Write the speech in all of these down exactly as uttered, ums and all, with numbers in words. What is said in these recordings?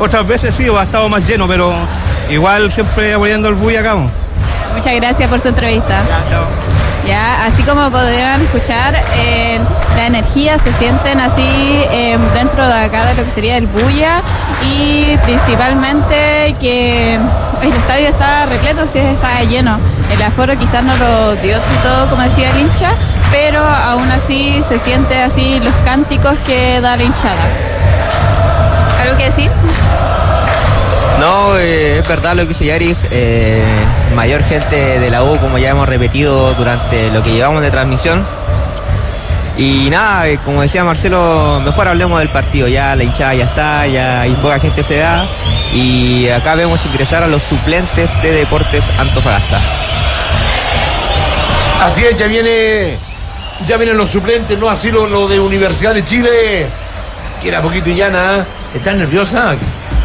otras veces sí, ha estado más lleno, pero igual siempre apoyando el Bulla acá. Muchas gracias por su entrevista. Ya, chao. Ya, así como podrán escuchar, eh, la energía se sienten así eh, dentro de acá de lo que sería el Bulla, y principalmente que el estadio está repleto, sí está lleno. El aforo quizás no lo dio todo, como decía el hincha, pero aún así se siente así los cánticos que da la hinchada. ¿Algo que decir? No, eh, es verdad lo que dice Yaris, eh, mayor gente de la U, como ya hemos repetido durante lo que llevamos de transmisión. Y nada, eh, como decía Marcelo, mejor hablemos del partido, ya la hinchada ya está, ya hay poca gente se da, y acá vemos ingresar a los suplentes de Deportes Antofagasta. Así es, ya viene, ya vienen los suplentes, no así lo, lo de Universidad de Chile, que era poquito y llana. ¿Estás nerviosa?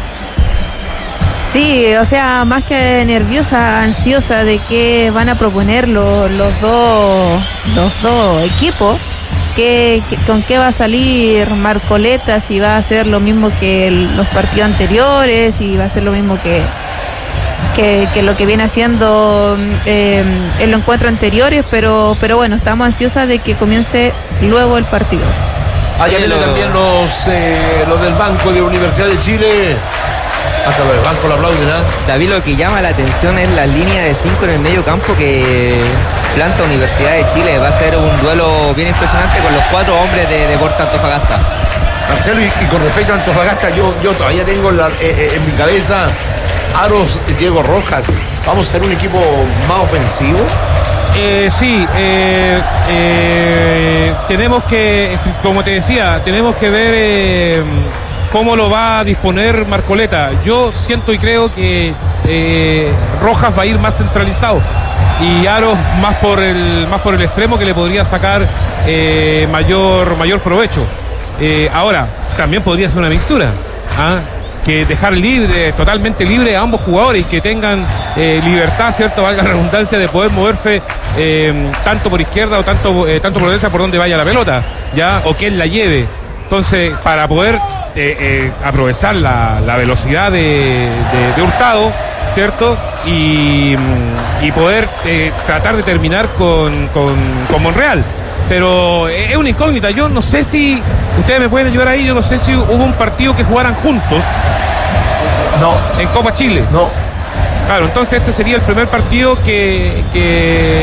Sí, o sea, más que nerviosa, ansiosa de qué van a proponer los, los dos los dos equipos, que, que, con qué va a salir Marcoleta, si va a hacer lo mismo que el, los partidos anteriores, si va a ser lo mismo que, que, que lo que viene haciendo eh, en los encuentros anteriores, pero, pero bueno, estamos ansiosas de que comience luego el partido. Ah, ya vienen también los, eh, los del banco de Universidad de Chile. Hasta los del banco lo aplauden, ¿eh? David, lo que llama la atención es la línea de cinco en el medio campo que planta Universidad de Chile. Va a ser un duelo bien impresionante con los cuatro hombres de Deportes Antofagasta. Marcelo, y, y con respecto a Antofagasta, yo, yo todavía tengo en, la, eh, en mi cabeza Aros y Diego Rojas. ¿Vamos a ser un equipo más ofensivo? Eh, sí, eh, eh, tenemos que, como te decía, tenemos que ver eh, cómo lo va a disponer Marcoleta. Yo siento y creo que eh, Rojas va a ir más centralizado y Aros más por el más por el extremo, que le podría sacar eh, mayor mayor provecho. Eh, ahora, también podría ser una mixtura, ¿ah? Que dejar libre, totalmente libre a ambos jugadores y que tengan eh, libertad, ¿cierto? Valga la redundancia, de poder moverse eh, tanto por izquierda o tanto, eh, tanto por derecha, por donde vaya la pelota, ¿ya? O quien la lleve. Entonces, para poder eh, eh, aprovechar la, la velocidad de, de, de Hurtado, ¿cierto? Y, y poder eh, tratar de terminar con, con, con Monreal. Pero es una incógnita. Yo no sé si ustedes me pueden ayudar ahí. Yo no sé si hubo un partido que jugaran juntos. No. En Copa Chile. No. Claro, entonces este sería el primer partido que... que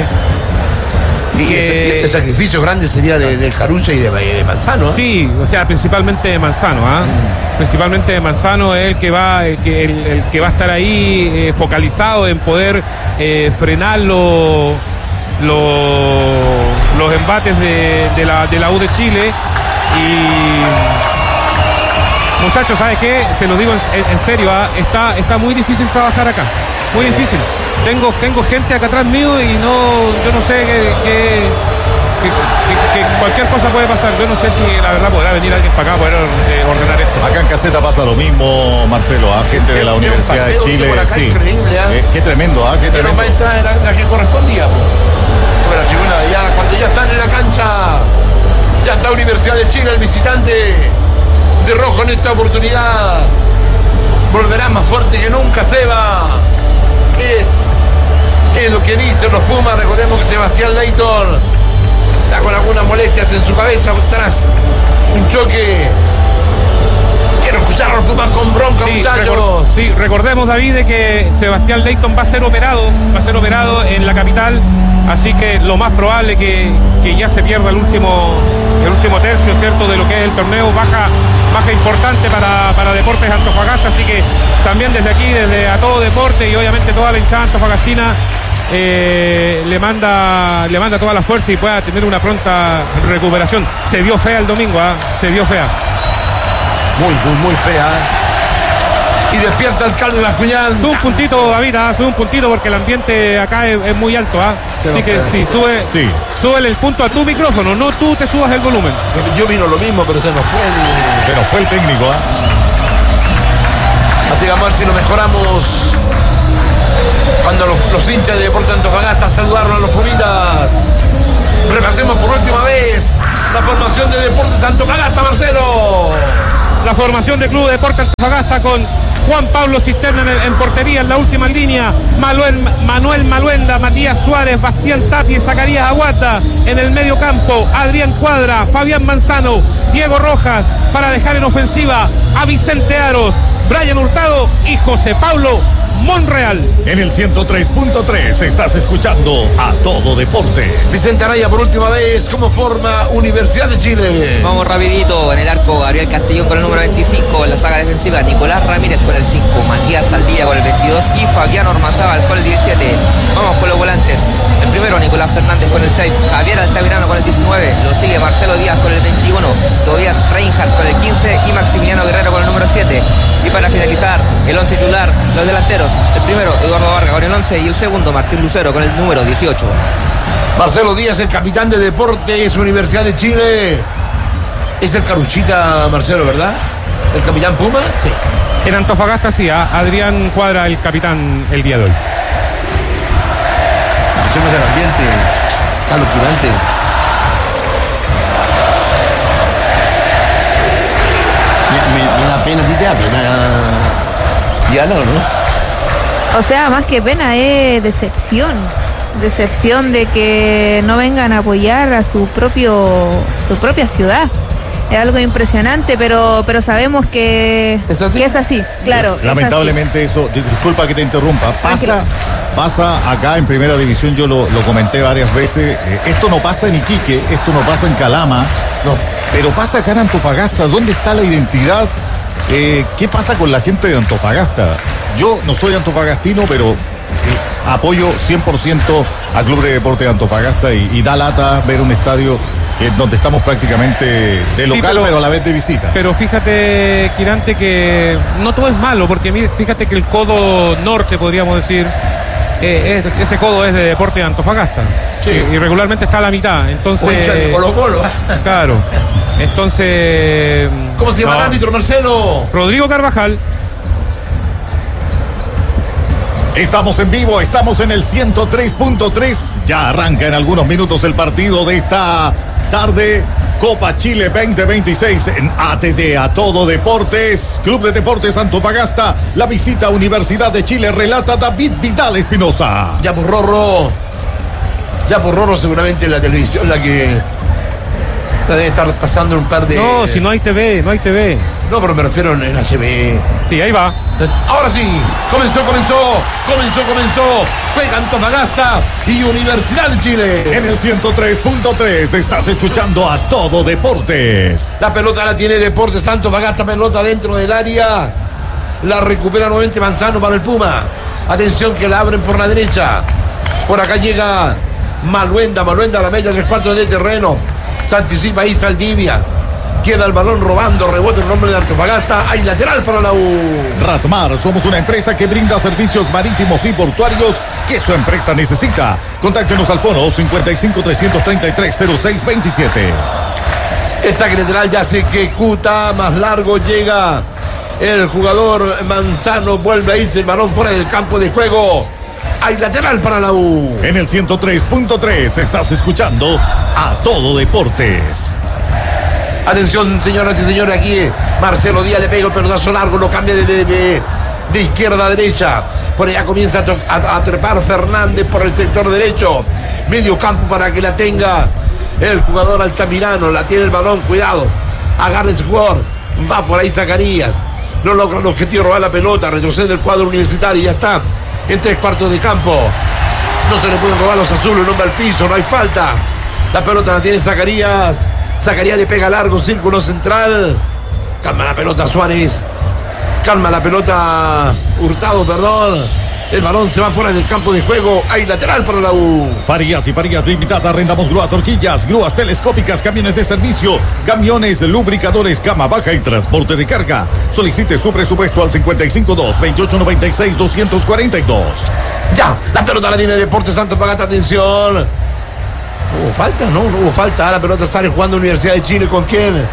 y que... el sacrificio grande sería de, de Carucha y de, de Manzano, ¿eh? Sí, o sea, principalmente de Manzano, ¿ah? ¿eh? Mm. Principalmente de Manzano es el que va, el que, el, el que va a estar ahí eh, focalizado en poder eh, frenar los, los, los embates de, de, la, de la U de Chile. Y muchachos, ¿sabes qué? Se los digo en, en serio, ¿ah? está, está muy difícil trabajar acá, muy sí. difícil. Tengo, tengo gente acá atrás mío y no, yo no sé que, que, que, que, que cualquier cosa puede pasar. Yo no sé si la verdad podrá venir alguien para acá a poder eh, ordenar esto. Acá en Caseta pasa lo mismo, Marcelo, a ¿eh? gente de la es Universidad de Chile. Sí. Increíble, ¿eh? eh, qué tremendo, ¿eh? Qué tremendo. Pero va a entrar la, la que correspondía, pues. La tribuna de allá, cuando ya están en la cancha, ya está Universidad de Chile, el visitante de rojo en esta oportunidad. Volverá más fuerte que nunca, Seba. Es, es lo que dicen los Pumas. Recordemos que Sebastián Leighton está con algunas molestias en su cabeza tras un choque. Quiero escuchar a los Pumas con bronca, sí, muchachos. Recor- sí, recordemos, David, de que Sebastián Leighton va a ser operado, va a ser operado en la capital, así que lo más probable que, que ya se pierda el último, el último tercio, ¿cierto?, de lo que es el torneo. Baja, baja importante para, para Deportes Antofagasta, así que también desde aquí, desde A Todo Deporte y obviamente toda la hinchada antofagastina, eh, le manda le manda toda la fuerza y pueda tener una pronta recuperación. Se vio fea el domingo, ¿eh? se vio fea. Muy, muy, muy fea. Y despierta el Alcalde Bascuñán. Sube un puntito, David, ¿eh? sube un puntito porque el ambiente acá es, es muy alto. ¿eh? Así que sí, sube, sí. sube el punto a tu micrófono, no tú te subas el volumen. Yo vino lo mismo, pero se nos fue el... Se nos fue el técnico. ¿eh? Así que vamos a ver si lo mejoramos. Cuando los, los hinchas de Deportes Antofagasta saludaron a los pumitas. Repasemos por última vez la formación de Deportes Antofagasta, Marcelo. La formación del Club Deportes Antofagasta con Juan Pablo Cisterna en, el, en portería, en la última línea, Manuel, Manuel Maluenda, Matías Suárez, Bastián Tapia y Zacarías Aguata. En el medio campo, Adrián Cuadra, Fabián Manzano, Diego Rojas, para dejar en ofensiva a Vicente Aros, Brian Hurtado y José Pablo Monreal. En el ciento tres punto tres estás escuchando A Todo Deporte. Vicente Araya por última vez, ¿cómo forma Universidad de Chile? Vamos rapidito, en el arco Gabriel Castellón con el número veinticinco, en la saga defensiva Nicolás Ramírez con el cinco, Matías Saldivia con el veintidós y Fabián Ormazábal con el diecisiete. Vamos con los volantes. El primero Nicolás Fernández con el seis, Javier Altamirano con el diecinueve, lo sigue Marcelo Díaz con el veintiuno, Tobias Reinhardt con el quince y Maximiliano Guerrero con el número siete. Y para finalizar, el once titular, los delanteros. El primero, Eduardo Vargas con el once y el segundo, Martín Lucero con el número dieciocho. Marcelo Díaz, el capitán de Deportes Universidad de Chile. Es el Caruchita, Marcelo, ¿verdad? ¿El capitán Puma? Sí. En Antofagasta sí, a Adrián Cuadra, el capitán, el día de hoy. Hacemos el ambiente, Carlos Girante. Me, me, me da pena, a ti te da pena, Diana, ¿o no? O sea, más que pena es decepción. Decepción de que no vengan a apoyar a su propio su propia ciudad. Es algo impresionante, pero pero sabemos que ¿Es así? que es así, claro. Lamentablemente es así. eso, disculpa que te interrumpa, pasa, pasa acá en Primera División, yo lo, lo comenté varias veces, eh, esto no pasa en Iquique, esto no pasa en Calama, no, pero pasa acá en Antofagasta. ¿Dónde está la identidad? Eh, ¿Qué pasa con la gente de Antofagasta? Yo no soy antofagastino, pero eh, apoyo cien por ciento al Club de Deportes de Antofagasta y, y da lata ver un estadio eh, donde estamos prácticamente de local, sí, pero, pero a la vez de visita. Pero fíjate, Quirante, que no todo es malo, porque mire, fíjate que el codo norte, podríamos decir, eh, es, ese codo es de Deportes de Antofagasta. Sí. Y, y regularmente está a la mitad, entonces... Hincha de Colo Colo. Claro. Entonces... ¿Cómo se llama no. el árbitro, Marcelo? Rodrigo Carvajal. Estamos en vivo, estamos en el ciento tres punto tres. Ya arranca en algunos minutos el partido de esta tarde. Copa Chile veinte veintiséis en A T D, A Todo Deportes. Club de Deportes Antofagasta. La visita a Universidad de Chile, relata David Vidal Espinosa. Ya por Rorro. Ya por Rorro seguramente en la televisión la que... La debe estar pasando un par de... No, si no hay T V, no hay T V. No, pero me refiero en H B. Sí, ahí va. Ahora sí, comenzó, comenzó, comenzó, comenzó. Juega Antofagasta y Universidad de Chile. En el ciento tres punto tres estás escuchando A Todo Deportes. La pelota la tiene Deportes Antofagasta, pelota dentro del área. La recupera nuevamente Manzano para el Puma. Atención que la abren por la derecha. Por acá llega Maluenda, Maluenda a la media, tres cuartos de terreno. Se anticipa ahí Saldivia. Queda el balón robando, rebote en nombre de Antofagasta. Hay lateral para la U. Rasmar, somos una empresa que brinda servicios marítimos y portuarios que su empresa necesita. Contáctenos al fono cincuenta y cinco, trescientos treinta y tres, cero seis veintisiete. El saque lateral ya se ejecuta. Más largo llega el jugador Manzano. Vuelve a irse el balón fuera del campo de juego. Hay lateral para la U. En el ciento tres punto tres estás escuchando A Todo Deportes. Atención, señoras y señores, aquí Marcelo Díaz le pega el pelotazo largo, lo cambia de, de, de, de izquierda a derecha. Por allá comienza a, a, a trepar Fernández por el sector derecho. Medio campo para que la tenga el jugador Altamirano. La tiene el balón, cuidado. Agarra ese jugador. Va por ahí Zacarías. No logra el objetivo, robar la pelota. Retrocede el cuadro universitario y ya está. En tres cuartos de campo. No se le pueden robar los azules, nombre al piso, no hay falta. La pelota la tiene Zacarías. Zacarías le pega largo, círculo central. Calma la pelota Suárez. Calma la pelota Hurtado, perdón. El balón se va fuera del campo de juego. Hay lateral para la U. Farías y Farías Limitada. Arrendamos grúas, horquillas, grúas telescópicas, camiones de servicio, camiones, lubricadores, cama baja y transporte de carga. Solicite su presupuesto al cincuenta y cinco, dos, veintiocho, noventa y seis, doscientos cuarenta y dos. Ya, la pelota la tiene Deportes Antofagasta. Atención. No hubo falta, no, no hubo falta. La pelota sale jugando Universidad de Chile. ¿Con quién?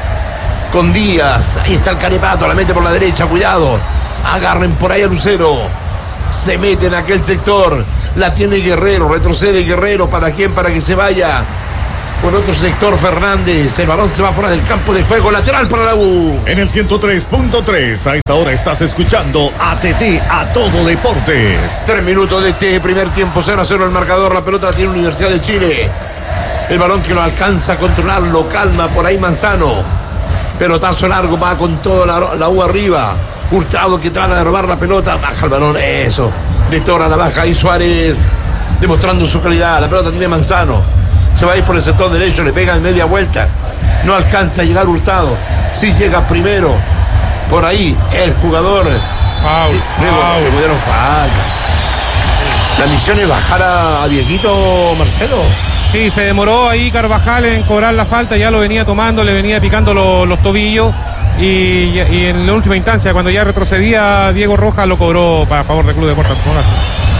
Con Díaz. Ahí está el Carepato. La mete por la derecha. Cuidado. Agarren por ahí a Lucero. Se mete en aquel sector. La tiene Guerrero. Retrocede Guerrero. ¿Para quién? Para que se vaya Por otro sector, Fernández. El balón se va fuera del campo de juego. Lateral para la U. En el ciento tres punto tres, a esta hora estás escuchando A T T, A Todo Deportes. Tres minutos de este primer tiempo, cero a cero el marcador. La pelota la tiene Universidad de Chile. El balón que lo alcanza a controlar, lo calma por ahí Manzano. Pelotazo largo, va con toda la, la U arriba. Hurtado que trata de robar la pelota. Baja el balón, eso. De Tora la baja ahí Suárez, demostrando su calidad. La pelota tiene Manzano. Se va a ir por el sector derecho, le pega en media vuelta. No alcanza a llegar Hurtado. Sí llega primero. Por ahí el jugador. Wow, Luego wow. le dieron falta. La misión es bajar a, a Viejito, Marcelo. Sí, se demoró ahí Carvajal en cobrar la falta, ya lo venía tomando, le venía picando lo, los tobillos y, y en la última instancia, cuando ya retrocedía Diego Rojas, lo cobró para favor del Club Deportes Antofagasta.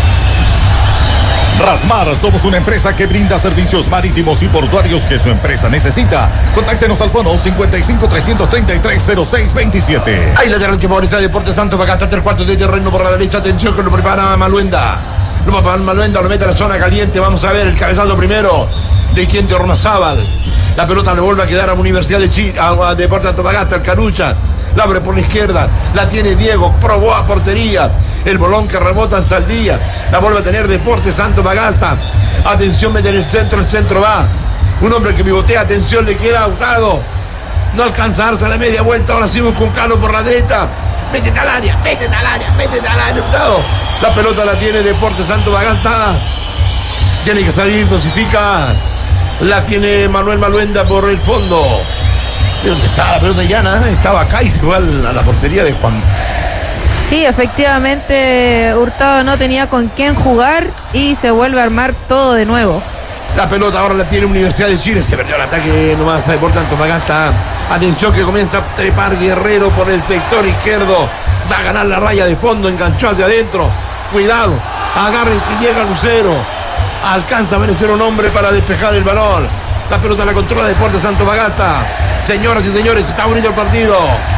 Rasmar, somos una empresa que brinda servicios marítimos y portuarios que su empresa necesita. Contáctenos al fono cincuenta y cinco, trescientos treinta y tres, cero seis veintisiete. Ahí lateral que favorece a Deportes Antofagasta, tres cuartos de terreno por la derecha. Atención que lo prepara Maluenda. Lo prepara Maluenda, lo mete a la zona caliente. Vamos a ver el cabezazo primero de quien de Ormazábal. La pelota le vuelve a quedar a Universidad de Chile, a Deportes Antofagasta, el Carucha. La abre por la izquierda, la tiene Diego, probó a portería. El bolón que rebota en Saldía. La vuelve a tener Deportes Antofagasta. Atención, mete en el centro, el centro va. Un hombre que pivotea, atención, le queda Hurtado. No alcanza a darse a la media vuelta. Ahora sí busca un Calo por la derecha. Métete al área, métete al área, métete al área, Hurtado. La pelota la tiene Deportes Antofagasta. Tiene que salir, dosifica. La tiene Manuel Maluenda por el fondo. ¿De dónde estaba la pelota llana? Estaba acá y se fue a la portería de Juan. Sí, efectivamente Hurtado no tenía con quién jugar y se vuelve a armar todo de nuevo. La pelota ahora la tiene Universidad de Chile. Se perdió el ataque nomás a Deportes Antofagasta. Atención que comienza a trepar Guerrero por el sector izquierdo. Va a ganar la raya de fondo, enganchó hacia adentro. Cuidado, agarren que llega Lucero. Alcanza a merecer un hombre para despejar el balón. La pelota la controla Deportes Antofagasta. Señoras y señores, está bonito el partido.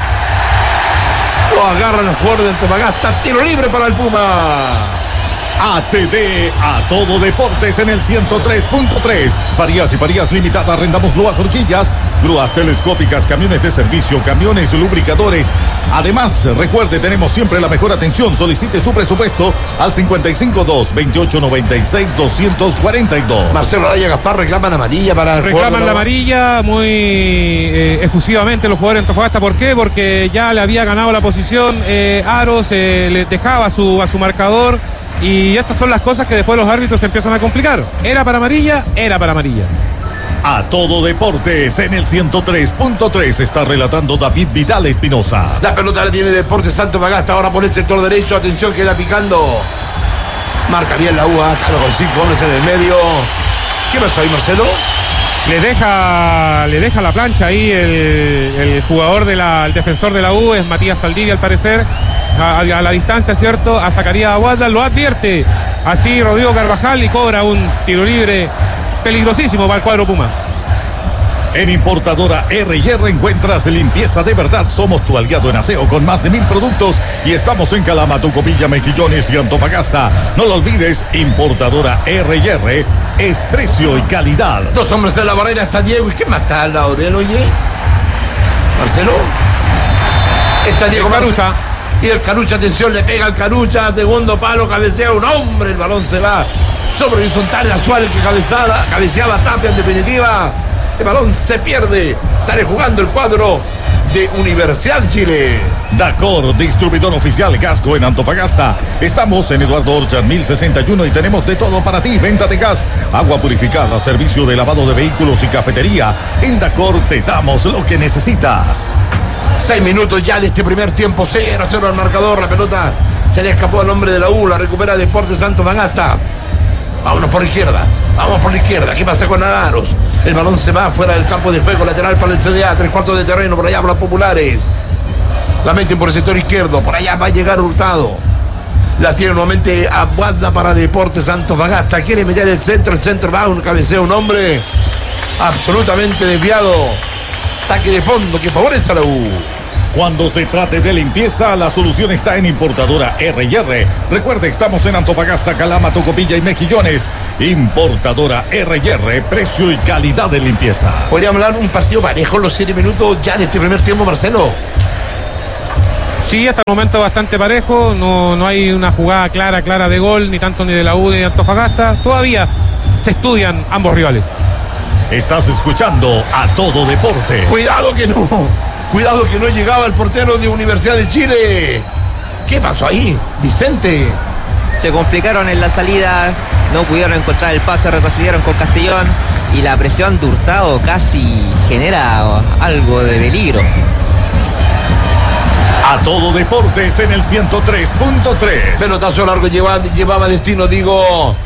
Lo agarran los jugadores de Antofagasta. Tiro libre para el Puma. A T D, A Todo Deportes en el ciento tres punto tres. Farías y Farías Limitada, arrendamos grúas horquillas, grúas telescópicas, camiones de servicio, camiones lubricadores. Además, recuerde, tenemos siempre la mejor atención. Solicite su presupuesto al cincuenta y cinco, dos, veintiocho, noventa y seis, doscientos cuarenta y dos. Marcelo Araya Gaspar reclaman amarilla para el Reclaman la amarilla muy eh, efusivamente los jugadores de Antofagasta. ¿Por qué? Porque ya le había ganado la posición eh, Aros, eh, le dejaba a su, a su marcador. Y estas son las cosas que después los árbitros se empiezan a complicar. Era para amarilla, era para amarilla. A Todo Deportes en el ciento tres punto tres está relatando David Vidal Espinosa. La pelota la tiene Deportes Antofagasta ahora por el sector derecho. Atención, queda picando. Marca bien la U A, claro, con cinco hombres en el medio. ¿Qué pasó ahí, Marcelo? Le deja, le deja la plancha ahí el, el jugador, de la, el defensor de la U, es Matías Saldivia al parecer. A, a la distancia, ¿cierto? A Zacarías Aguada, lo advierte así Rodrigo Carvajal y cobra un tiro libre peligrosísimo para el cuadro Puma. En Importadora R y R encuentras limpieza de verdad. Somos tu aliado en aseo con más de mil productos y estamos en Calama, Tocopilla, Mejillones y Antofagasta. No lo olvides, Importadora R y R es precio y calidad. Dos hombres en la barrera, está Diego. ¿Y qué más está al lado de él, oye? ¿Marcelo? Está Diego Carucha. Y el Carucha, atención, le pega al Carucha, segundo palo, cabecea un hombre, el balón se va sobre horizontal, la Suárez que cabezaba, cabeceaba Tapia en definitiva. El balón se pierde, sale jugando el cuadro de Universidad de Chile. Dacor, distribuidor oficial Gasco en Antofagasta. Estamos en Eduardo Orchan mil sesenta y uno y tenemos de todo para ti. Venta de gas, agua purificada, servicio de lavado de vehículos y cafetería. En Dacor te damos lo que necesitas. Seis minutos ya de este primer tiempo, cero a cero al marcador. La pelota se le escapó al hombre de la U, la recupera Deportes Antofagasta. Vámonos por la izquierda, vamos por la izquierda. ¿Qué pasa con Aros? El balón se va fuera del campo de juego, lateral para el C D A, tres cuartos de terreno, por allá por los populares. La meten por el sector izquierdo, por allá va a llegar Hurtado. La tiene nuevamente Aguada para Deportes Antofagasta. Quiere meter el centro, el centro va, un cabeceo, un hombre absolutamente desviado. Saque de fondo que favorece a la U. Cuando se trate de limpieza, la solución está en Importadora R y R. Recuerde, estamos en Antofagasta, Calama, Tocopilla y Mejillones. Importadora R y R, precio y calidad de limpieza. Podríamos hablar un partido parejo en los siete minutos ya de este primer tiempo, Marcelo. Sí, hasta el momento bastante parejo, no, no hay una jugada clara, clara de gol, ni tanto ni de la U ni de Antofagasta. Todavía se estudian ambos rivales. Estás escuchando A Todo Deporte. Cuidado que no, cuidado que no llegaba el portero de Universidad de Chile. ¿Qué pasó ahí, Vicente? Se complicaron en la salida, no pudieron encontrar el pase, retrocedieron con Castellón y la presión de Hurtado casi genera algo de peligro. A Todo Deportes en el ciento tres punto tres. Pelotazo largo llevaba, llevaba destino, digo,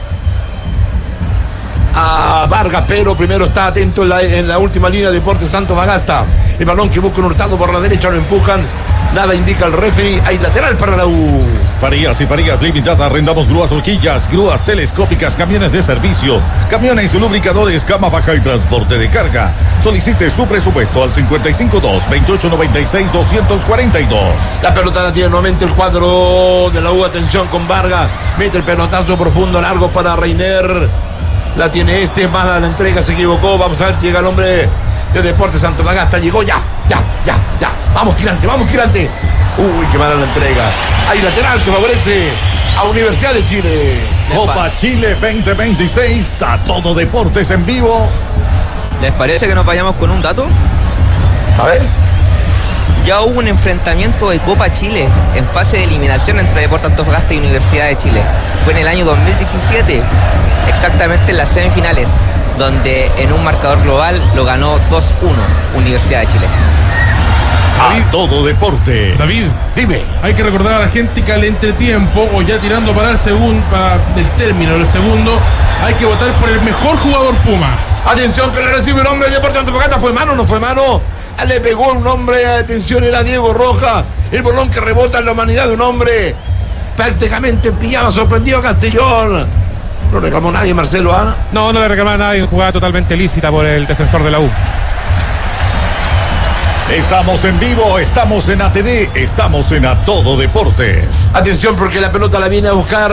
a Vargas, pero primero está atento en la, en la última línea de Deportes Antofagasta. El balón que busca un Hurtado por la derecha, lo empujan. Nada indica el referee. Hay lateral para la U. Farías y Farías Limitada. Arrendamos grúas horquillas, grúas telescópicas, camiones de servicio, camiones y lubricadores, cama baja y transporte de carga. Solicite su presupuesto al cincuenta y cinco dos, veintiocho noventa y seis, doscientos cuarenta y dos. La pelota la tiene nuevamente el cuadro de la U. Atención con Vargas. Mete el pelotazo profundo, largo para Reiner. La tiene este, mala la entrega, se equivocó. Vamos a ver si llega el hombre de Deportes Antofagasta. Llegó ya, ya, ya, ya. Vamos, Quirante, vamos, Quirante. Uy, qué mala la entrega. Hay lateral que favorece a Universidad de Chile. Copa Chile veinte veintiséis, A Todo Deportes en vivo. ¿Les parece que nos vayamos con un dato? A ver. Ya hubo un enfrentamiento de Copa Chile en fase de eliminación entre Deportes Antofagasta y Universidad de Chile. Fue en el año dos mil diecisiete, exactamente en las semifinales, donde en un marcador global lo ganó dos uno Universidad de Chile. David, A Todo Deporte. David, dime. Hay que recordar a la gente que al entretiempo, o ya tirando para el segundo, para el término del segundo, hay que votar por el mejor jugador Puma. Atención que le recibe un hombre de Deportes Antofagasta. ¿Fue mano o no fue mano? Le pegó un hombre, atención, era Diego Roja. El bolón que rebota en la humanidad de un hombre. Prácticamente pillaba, sorprendido a Castellón. No reclamó nadie, Marcelo, ¿ah? ¿eh? No, no le reclamaba a nadie, jugada totalmente lícita por el defensor de la U. Estamos en vivo, estamos en A T D, estamos en A Todo Deportes. Atención porque la pelota la viene a buscar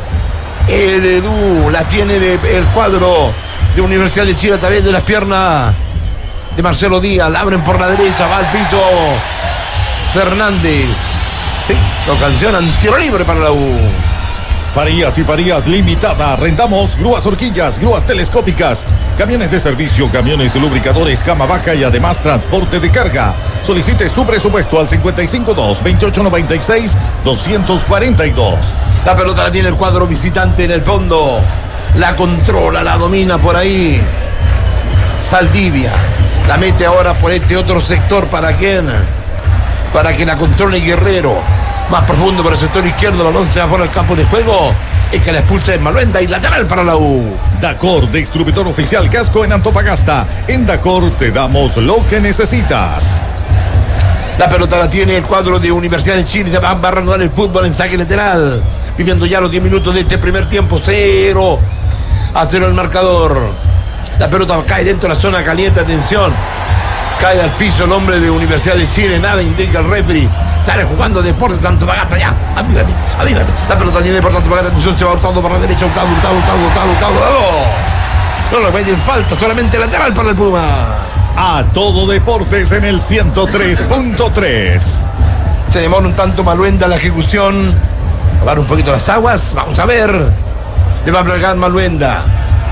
el Edu, la tiene de, el cuadro de Universidad de Chile a través de las piernas de Marcelo Díaz. La abren por la derecha, va al piso Fernández. Sí, lo cancionan, tiro libre para la U. Farías y Farías Limitada. Arrendamos grúas horquillas, grúas telescópicas, camiones de servicio, camiones y lubricadores, cama baja y además transporte de carga. Solicite su presupuesto al cincuenta y cinco dos, veintiocho noventa y seis, doscientos cuarenta y dos. La pelota la tiene el cuadro visitante en el fondo. La controla, la domina por ahí Saldivia. La mete ahora por este otro sector. ¿Para quién? Para que la controle Guerrero. Más profundo por el sector izquierdo. El balón se va fuera del campo de juego. Es que la expulsa es Maluenda y lateral para la U. Dacor, distribuidor oficial Casco en Antofagasta. En Dacor te damos lo que necesitas. La pelota la tiene el cuadro de Universidad de Chile. Va a reanudar el fútbol en saque lateral. Viviendo ya los diez minutos de este primer tiempo. Cero a cero el marcador. La pelota cae dentro de la zona caliente. Atención. Cae al piso el hombre de Universidad de Chile. Nada indica el referee. Sale jugando Deportes Antofagasta. Ya, avívate, avívate. La pelota tiene Deportes Antofagasta. Atención, se va Hurtado para la derecha. Hurtado, Hurtado, Hurtado, Hurtado, Hurtado. ¡Oh! No le piden falta. Solamente lateral para el Puma. A Todo Deportes en el ciento tres punto tres. Se demora un tanto Maluenda la ejecución. Lavar un poquito las aguas. Vamos a ver. Le va a plegar Maluenda.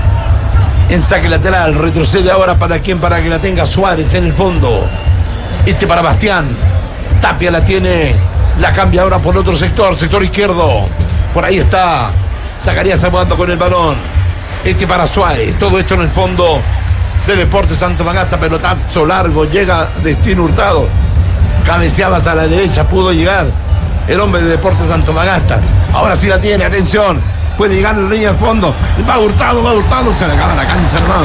En saque lateral. Retrocede ahora para quién. Para que la tenga Suárez en el fondo. Este para Bastián. Tapia la tiene. La cambia ahora por otro sector. Sector izquierdo. Por ahí está Zacarías jugando con el balón. Este para Suárez. Todo esto en el fondo de Deportes Antofagasta. Pelotazo largo. Llega Destino Hurtado. Cabeceabas a la derecha. Pudo llegar el hombre de Deportes Antofagasta. Ahora sí la tiene. Atención. Puede llegar en la línea de fondo. Va Hurtado, va Hurtado. Se le acaba la cancha, hermano.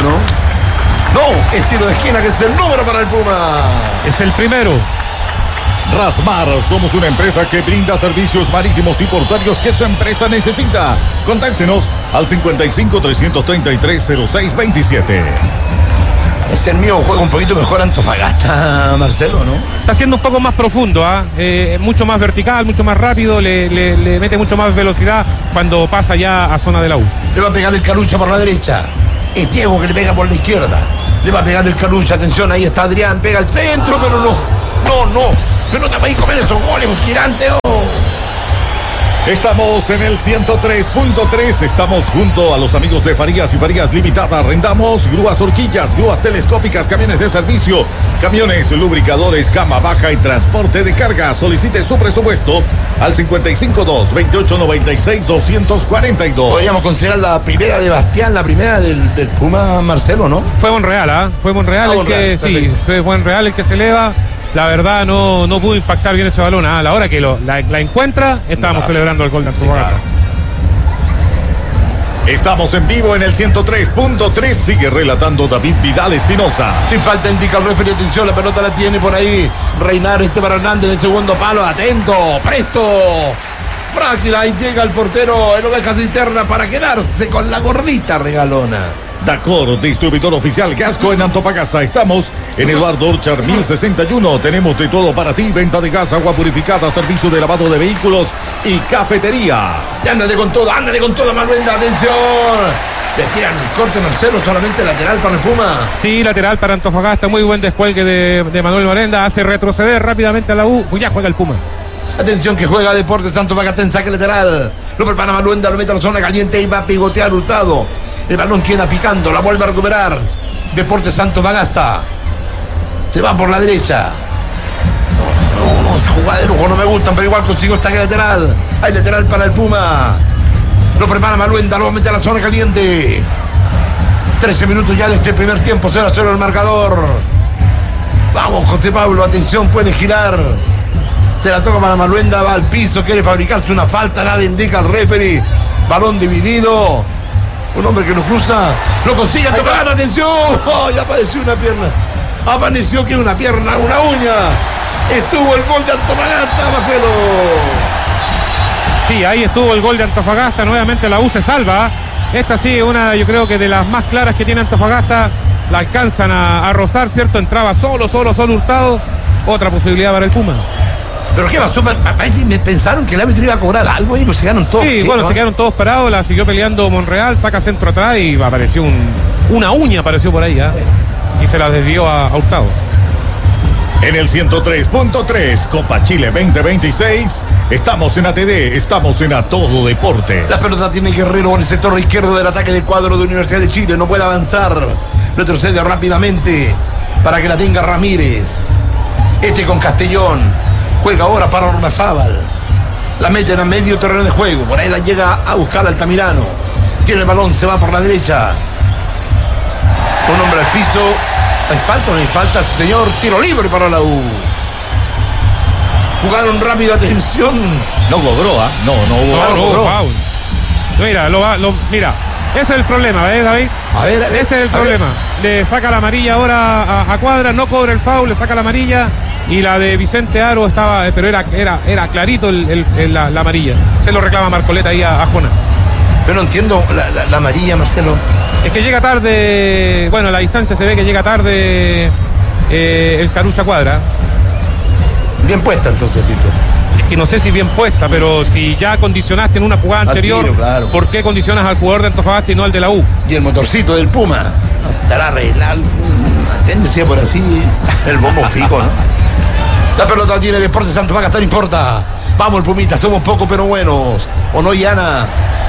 No, estilo de esquina que es el número para el Puma. Es el primero. Rasmar, somos una empresa que brinda servicios marítimos y portuarios que su empresa necesita. Contáctenos al cincuenta y cinco, trescientos treinta y tres, cero seis veintisiete. Es el mío, juega un poquito mejor Antofagasta, Marcelo, ¿no? Está siendo un poco más profundo, ¿ah? eh, mucho más vertical, mucho más rápido, le, le, le mete mucho más velocidad cuando pasa ya a zona de la U. Le va a pegar el Carucha por la derecha. Es Diego que le pega por la izquierda. Le va a pegar el Carucha, atención, ahí está Adrián, pega el centro, pero no, no, no. Pero no te vais a comer esos goles, girante, oh. Estamos en el ciento tres punto tres, estamos junto a los amigos de Farías y Farías Limitada. Arrendamos grúas horquillas, grúas telescópicas, camiones de servicio, camiones lubricadores, cama baja y transporte de carga. Solicite su presupuesto al cincuenta y cinco dos, veintiocho noventa y seis, doscientos cuarenta y dos. Podríamos considerar la primera de Bastián, la primera del, del Puma Marcelo, ¿no? Fue Monreal, ¿ah? ¿eh? Fue Monreal Ah, el Monreal, que, sí, perfecto. fue Monreal el que se eleva. La verdad no, no pudo impactar bien ese balón. ¿ah? A la hora que lo, la, la encuentra, estábamos No, celebrando el gol de Antofagasta. claro. Estamos en vivo en el ciento tres punto tres, sigue relatando David Vidal Espinosa. Sin falta indica el referee, atención, la pelota la tiene por ahí Reinar Esteban Hernández en el segundo palo, atento, presto, frágil, ahí llega el portero, el oveja cisterna para quedarse con la gordita regalona. Dacor, distribuidor oficial Gasco en Antofagasta. Estamos en Eduardo Orchard mil sesenta y uno. Tenemos de todo para ti: venta de gas, agua purificada, servicio de lavado de vehículos y cafetería. Y ándale con todo, ándale con todo, Manuenda, atención. Le tiran el corte Marcelo, solamente lateral para el Puma. Sí, lateral para Antofagasta, muy buen descuelgue de, de Manuel Marenda, hace retroceder rápidamente a la U, pues ya juega el Puma. Atención que juega Deportes Antofagasta en saque lateral. Lo prepara Manuenda, lo mete a la zona caliente y va a pigotear Hurtado. El balón queda picando, la vuelve a recuperar Deportes Antofagasta. Se va por la derecha. No, no, no, esa jugada de lujo no me gustan, pero igual consigo el saque lateral. Hay lateral para el Puma. Lo prepara Maluenda, lo va a meter a la zona caliente. trece minutos ya de este primer tiempo, cero a cero el marcador. Vamos, José Pablo, atención, puede girar. Se la toca para Maluenda, va al piso, quiere fabricarse una falta, nada indica el referee. Balón dividido. Un hombre que lo cruza, lo consigue, Antofagasta, atención. Oh, ya apareció una pierna. Apareció que una pierna, una uña. Estuvo el gol de Antofagasta, Marcelo. Sí, ahí estuvo el gol de Antofagasta, nuevamente la U se salva. Esta sí es una, yo creo que de las más claras que tiene Antofagasta. La alcanzan a, a rozar, ¿cierto? Entraba solo, solo, solo Hurtado. Otra posibilidad para el Puma. Pero qué pasó, me pensaron que el árbitro iba a cobrar algo y pues se quedaron todos. Sí, ¿qué? bueno, ¿no? se quedaron todos parados, la siguió peleando Monreal, saca centro atrás y apareció un, una uña apareció por ahí, ¿eh? Y se la desvió a, a Hurtado. En el ciento tres punto tres, Copa Chile veinte veintiséis, estamos en A T D, estamos en A Todo Deportes. La pelota tiene Guerrero en el sector izquierdo del ataque del cuadro de Universidad de Chile, no puede avanzar, retrocede rápidamente para que la tenga Ramírez. Este con Castellón, juega ahora para Ormazábal, la meten a medio terreno de juego, por ahí la llega a buscar Altamirano, tiene el balón, se va por la derecha, un hombre al piso. ¿Hay falta o no hay falta, señor? Tiro libre para la U. Jugaron rápido, atención. No cobró, ¿ah? No, no hubo. No, no, no, no. foul. Mira, lo va, lo, mira, ese es el problema, ¿ves, David? A ver, a ver, ese es el a ver. problema. Le saca la amarilla ahora a, a Cuadra, no cobra el foul, le saca la amarilla. Y la de Vicente Aro estaba, pero era, era, era clarito el, el, el- la, la amarilla. Se lo reclama Marcoleta ahí a, a Jona. Pero no entiendo la, la- la amarilla, Marcelo. Es que llega tarde, bueno, a la distancia se ve que llega tarde eh, el Carucha Cuadra. Bien puesta entonces, Cito. Es que no sé si bien puesta, pero si ya condicionaste en una jugada Al anterior, tiro, claro. ¿por qué condicionas al jugador de Antofagasta y no al de la U? Y el motorcito del Puma. No, estará arreglado. ¿Entiendes? Si es por así, el bombo fijo, ¿no? La pelota tiene Deportes Antofagasta, no importa. Vamos, el Pumita, somos pocos pero buenos. ¿O no, Yana?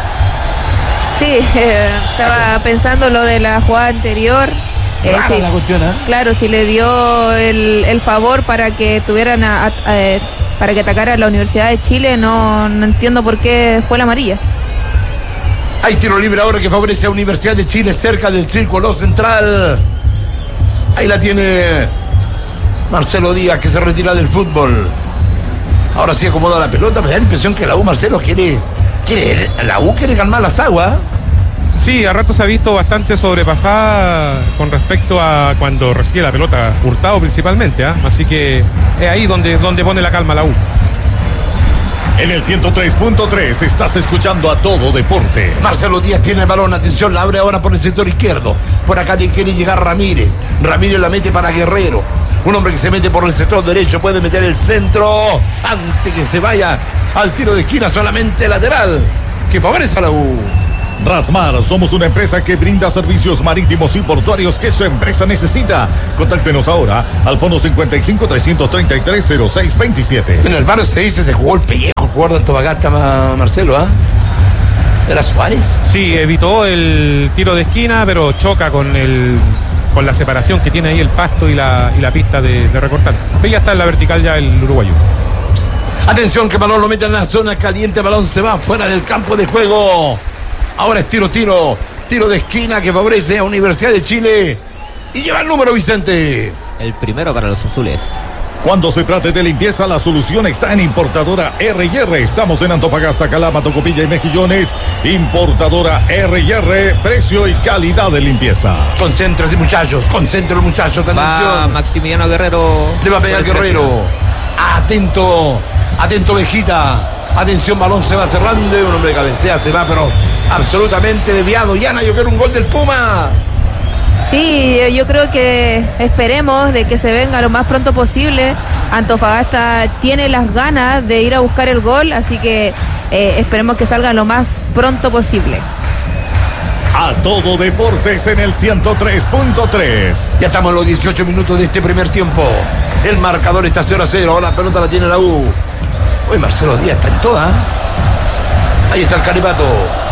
Sí, eh, estaba pensando lo de la jugada anterior. Eh, Rara sí, la cuestión, ¿eh? claro, si le dio el, el favor para que tuvieran a- a- a- para que atacara a la Universidad de Chile, no, no entiendo por qué fue la amarilla. Hay tiro libre ahora que favorece a Universidad de Chile cerca del círculo central. Ahí la tiene Marcelo Díaz, que se retira del fútbol. Ahora sí acomoda la pelota. Me da la impresión que la U, Marcelo, quiere, quiere la U quiere calmar las aguas. Sí, a rato se ha visto bastante sobrepasada con respecto a cuando recibe la pelota, Hurtado principalmente, ¿ah? Así que es ahí donde, donde pone la calma la U. En el ciento tres punto tres estás escuchando A Todo Deporte. Marcelo Díaz tiene el balón, atención, la abre ahora por el sector izquierdo. Por acá quiere llegar Ramírez. Ramírez la mete para Guerrero. Un hombre que se mete por el sector derecho, puede meter el centro antes que se vaya al tiro de esquina, solamente lateral, que favorece a la U. Rasmar, somos una empresa que brinda servicios marítimos y portuarios que su empresa necesita. Contáctenos ahora al fondo cincuenta y cinco, trescientos treinta y tres, cero seis veintisiete. En el barrio se dice, se jugó el pellejo, el jugador de Antofagasta, Marcelo, ¿ah? ¿eh? ¿Era Suárez? Sí, evitó el tiro de esquina, pero choca con el con la separación que tiene ahí el pasto y la, y la pista de, de recortar. Pero ya está en la vertical ya el uruguayo. Atención, que el balón lo mete en la zona caliente, el balón se va fuera del campo de juego. Ahora es tiro, tiro, tiro de esquina que favorece a Universidad de Chile. Y lleva el número, Vicente. El primero para los azules. Cuando se trate de limpieza, la solución está en Importadora R y R. Estamos en Antofagasta, Calama, Tocopilla y Mejillones. Importadora R y R, precio y calidad de limpieza. Concéntrate, muchachos, concéntrate, muchachos. Va Maximiliano Guerrero. Le va a pegar Guerrero. Atento, atento Vejita. Atención, balón se va cerrando. Un hombre de cabecea se va, pero absolutamente desviado. Yana, yo quiero un gol del Puma. Sí, yo creo que esperemos de que se venga lo más pronto posible. Antofagasta tiene las ganas de ir a buscar el gol, así que eh, esperemos que salga lo más pronto posible. A Todo Deportes en el ciento tres punto tres. Ya estamos en los dieciocho minutos de este primer tiempo. El marcador está cero a cero. Ahora la pelota la tiene la U. Uy, Marcelo Díaz está en toda. Ahí está el Caripato.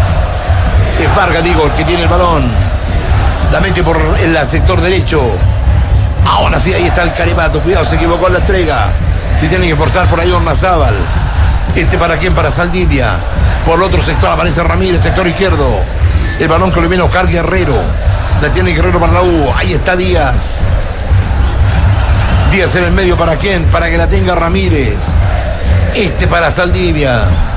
Es Vargas, digo, el que tiene el balón. La mete por el sector derecho. Ahora sí, ahí está el Caripato. Cuidado, se equivocó en la entrega. Si tiene que forzar por ahí Ormazábal. Este para quién, para Saldivia. Por el otro sector aparece Ramírez, sector izquierdo. El balón que lo viene a Oscar Guerrero. La tiene Guerrero para la U. Ahí está Díaz. Díaz en el medio, ¿para quién? Para que la tenga Ramírez. Este para Saldivia.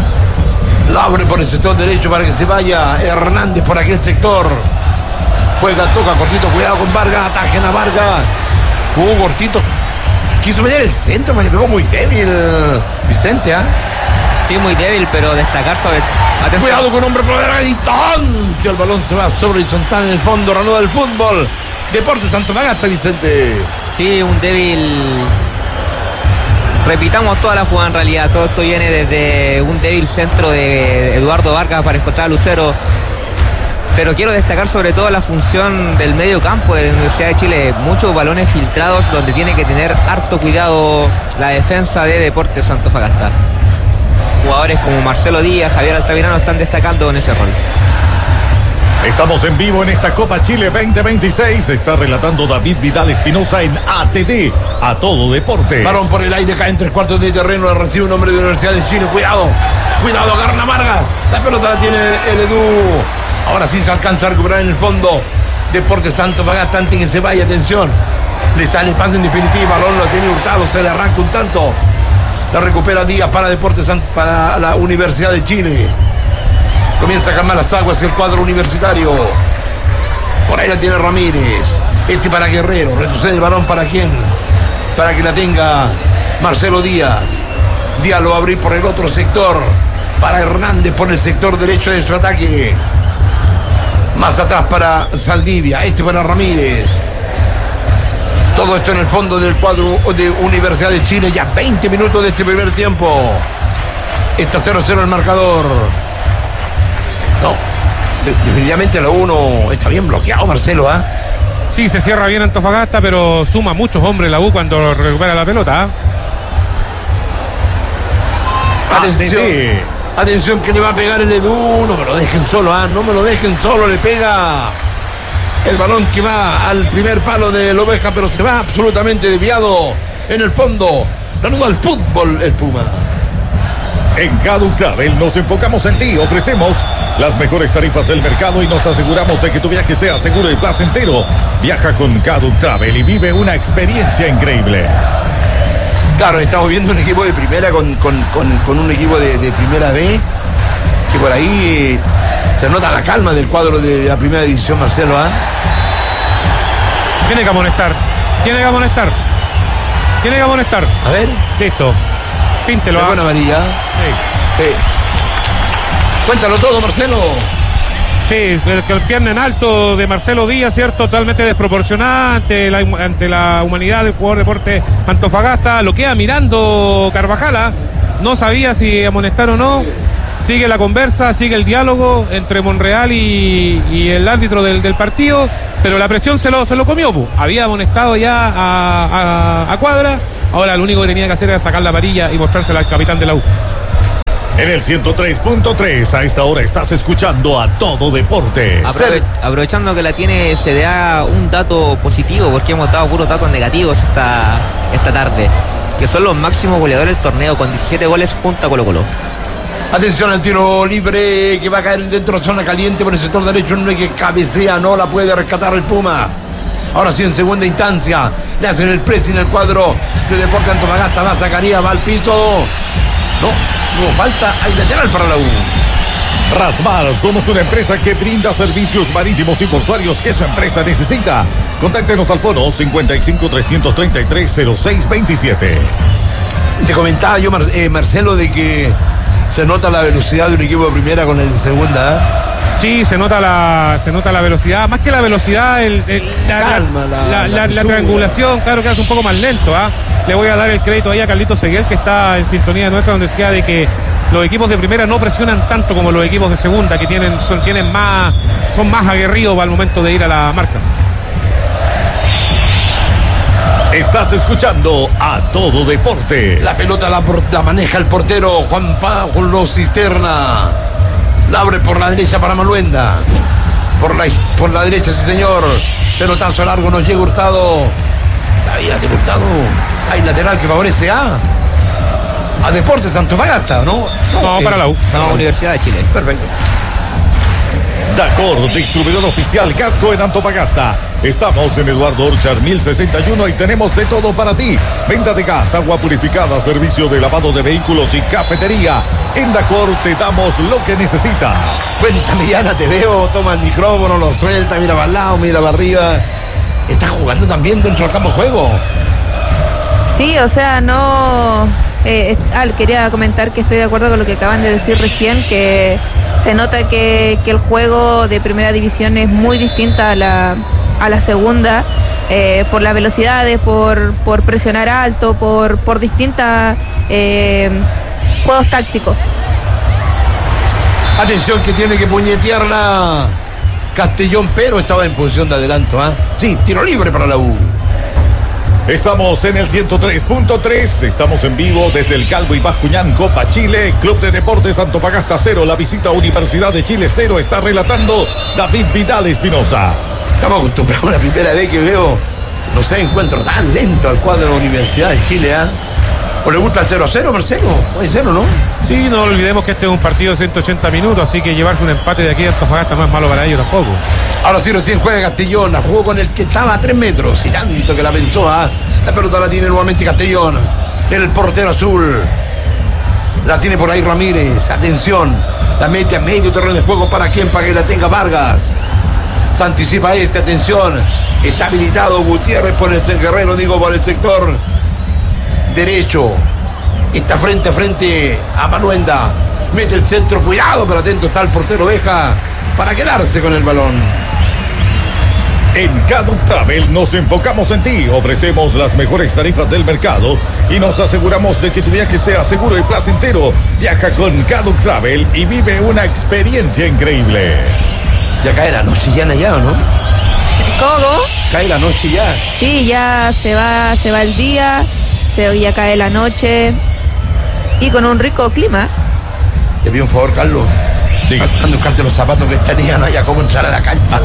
La abre por el sector derecho para que se vaya Hernández por aquel sector. Juega, toca cortito, cuidado con Vargas, atajen a Vargas. Jugó cortito. Quiso meter el centro, me le pegó muy débil Vicente, ¿ah? ¿eh? Sí, muy débil, pero destacar sobre... Atención. Cuidado con hombre por la distancia. El balón se va sobre horizontal en el fondo, reanuda el fútbol. Deportes Antofagasta, Vicente. Sí, un débil... Repitamos toda la jugada en realidad. Todo esto viene desde un débil centro de Eduardo Vargas para encontrar a Lucero. Pero quiero destacar sobre todo la función del medio campo de la Universidad de Chile. Muchos balones filtrados donde tiene que tener harto cuidado la defensa de Deportes Antofagasta. Jugadores como Marcelo Díaz, Javier Altamirano están destacando en ese rol. Estamos en vivo en esta Copa Chile veinte veintiséis. Está relatando David Vidal Espinosa en A T D, A Todo Deportes. Balón por el aire, cae en tres cuartos de terreno. La recibe un hombre de la Universidad de Chile. Cuidado, cuidado, agarra la Vargas. La pelota la tiene el Edu. Ahora sí se alcanza a recuperar en el fondo. Deportes Antofagasta antes que se vaya. Atención. Le sale pase en definitiva. Balón lo tiene Hurtado. Se le arranca un tanto. La recupera Díaz para Deportes para la Universidad de Chile. Comienza a calmar las aguas el cuadro universitario. Por ahí la tiene Ramírez. Este para Guerrero. Retrocede el balón para quién. Para que la tenga Marcelo Díaz. Díaz lo va a abrir por el otro sector. Para Hernández por el sector derecho de su ataque. Más atrás para Saldivia. Este para Ramírez. Todo esto en el fondo del cuadro de Universidad de Chile. Ya veinte minutos de este primer tiempo. Está cero a cero el marcador. No, definitivamente la uno está bien bloqueado, Marcelo, ¿ah? ¿eh? Sí, se cierra bien Antofagasta, pero suma muchos hombres la U cuando recupera la pelota. Atención, atención que le va a pegar el Edu. No me lo dejen solo, ¿ah? ¿eh? No me lo dejen solo, le pega el balón que va al primer palo de la Oveja, pero se va absolutamente desviado en el fondo. La nuda al fútbol, el Puma. En Caduc Travel nos enfocamos en ti. Ofrecemos las mejores tarifas del mercado y nos aseguramos de que tu viaje sea seguro y placentero. Viaja con Caduc Travel y vive una experiencia increíble. Claro, estamos viendo un equipo de primera con, con, con, con un equipo de, de primera B, que por ahí se nota la calma del cuadro de, de la primera división, Marcelo, ¿ah? ¿eh? Tiene que amonestar, tiene que amonestar, tiene que amonestar. A ver. Listo. Píntelo. Buena amarilla. Sí. Sí. Cuéntalo todo, Marcelo. Sí, el, el pierna en alto de Marcelo Díaz, ¿cierto? Totalmente desproporcionada ante la, ante la humanidad del jugador Deportes Antofagasta. Lo queda mirando Carvajal, no sabía si amonestar o no. Sigue la conversa, sigue el diálogo entre Monreal y, y el árbitro del, del partido, pero la presión se lo, se lo comió, po. Había amonestado ya a, a, a Cuadra, ahora lo único que tenía que hacer era sacar la varilla y mostrársela al capitán de la U. En el ciento tres punto tres, a esta hora estás escuchando a Todo Deportes. Aprove aprovechando que la tiene, se da un dato positivo, porque hemos dado puros datos negativos esta, esta tarde, que son los máximos goleadores del torneo, con diecisiete goles junto a Colo Colo. Atención al tiro libre que va a caer dentro de la zona caliente por el sector derecho, no hay que cabecea, no la puede rescatar el Puma. Ahora sí, en segunda instancia, le hacen el pressing el cuadro de Deportes Antofagasta, va Zacarías, va al piso. No, no falta, hay lateral para la U. Rasmar, somos una empresa que brinda servicios marítimos y portuarios que su empresa necesita. Contáctenos al fono cincuenta y cinco, trescientos treinta y tres, cero seis veintisiete. Te comentaba yo, Mar eh, Marcelo, de que se nota la velocidad de un equipo de primera con el de segunda, ¿eh? Sí, se nota la se nota la velocidad, más que la velocidad, el, el, la, Calma, la, la, la, la, la triangulación, claro que hace un poco más lento, ¿ah? ¿eh? Le voy a dar el crédito ahí a Carlito Seguel, que está en sintonía nuestra, donde decía de que los equipos de primera no presionan tanto como los equipos de segunda, que tienen son, tienen más, son más aguerridos al momento de ir a la marca. Estás escuchando a Todo Deportes. La pelota la, la maneja el portero Juan Pablo Cisterna. La abre por la derecha para Maluenda. Por la, por la derecha, sí señor. Pelotazo largo, nos llega Hurtado. La vida de Hurtado. Hay lateral que favorece a a Deportes Antofagasta, ¿no? No, no eh, para la U. No, Universidad de Chile. Perfecto. Dacor, distribuidor oficial Casco en Antofagasta. Estamos en Eduardo Orchard mil sesenta y uno y tenemos de todo para ti. Venta de gas, agua purificada, servicio de lavado de vehículos y cafetería. En Dacor te damos lo que necesitas. Cuéntame, Yana, te veo, toma el micrófono, lo suelta, mira para el lado, mira para arriba. ¿Estás jugando también dentro del campo de juego? Sí, o sea, no... Eh, ah, quería comentar que estoy de acuerdo con lo que acaban de decir recién, que se nota que, que el juego de primera división es muy distinta a la, a la segunda, eh, por las velocidades, por, por presionar alto, por, por distintos eh, juegos tácticos. Atención que tiene que puñetearla Castellón, pero estaba en posición de adelanto, ¿ah? ¿eh? Sí, tiro libre para la U. Estamos en el ciento tres punto tres, estamos en vivo desde el Calvo y Bascuñán, Copa Chile, Club de Deportes Antofagasta cero, la visita a Universidad de Chile cero, está relatando David Vidal Espinosa. Estamos acostumbrados, la primera vez que veo, no sé, encuentro tan lento al cuadro de la Universidad de Chile, ¿ah? ¿eh? ¿O le gusta el cero cero, Marcelo? Puede ser, ¿o no? Sí, no olvidemos que este es un partido de ciento ochenta minutos, así que llevarse un empate de aquí a Antofagasta no es malo para ellos tampoco. Ahora sí, recién juega Castellón, la jugó con el que estaba a tres metros y tanto que la pensó, ¿ah? ¿eh? La pelota la tiene nuevamente Castellón, el portero azul. La tiene por ahí Ramírez, atención, la mete a medio terreno de juego, ¿para quién? Para que la tenga Vargas. Se anticipa este, atención, está habilitado Gutiérrez por el Guerrero, digo, por el sector derecho. Está frente a frente a Maluenda. Mete el centro, cuidado, pero atento está el portero Oveja para quedarse con el balón. En Caduc Travel nos enfocamos en ti. Ofrecemos las mejores tarifas del mercado y nos aseguramos de que tu viaje sea seguro y placentero. Viaja con Caduc Travel y vive una experiencia increíble. Ya cae la noche ya, allá, ¿o no? ¿Cómo? Cae la noche ya. Sí, ya se va, se va el día, se, ya cae la noche y con un rico clima. Te pido un favor, Carlos. Diga. Anda a buscarte los zapatos que tenían allá, cómo entrar a la cancha.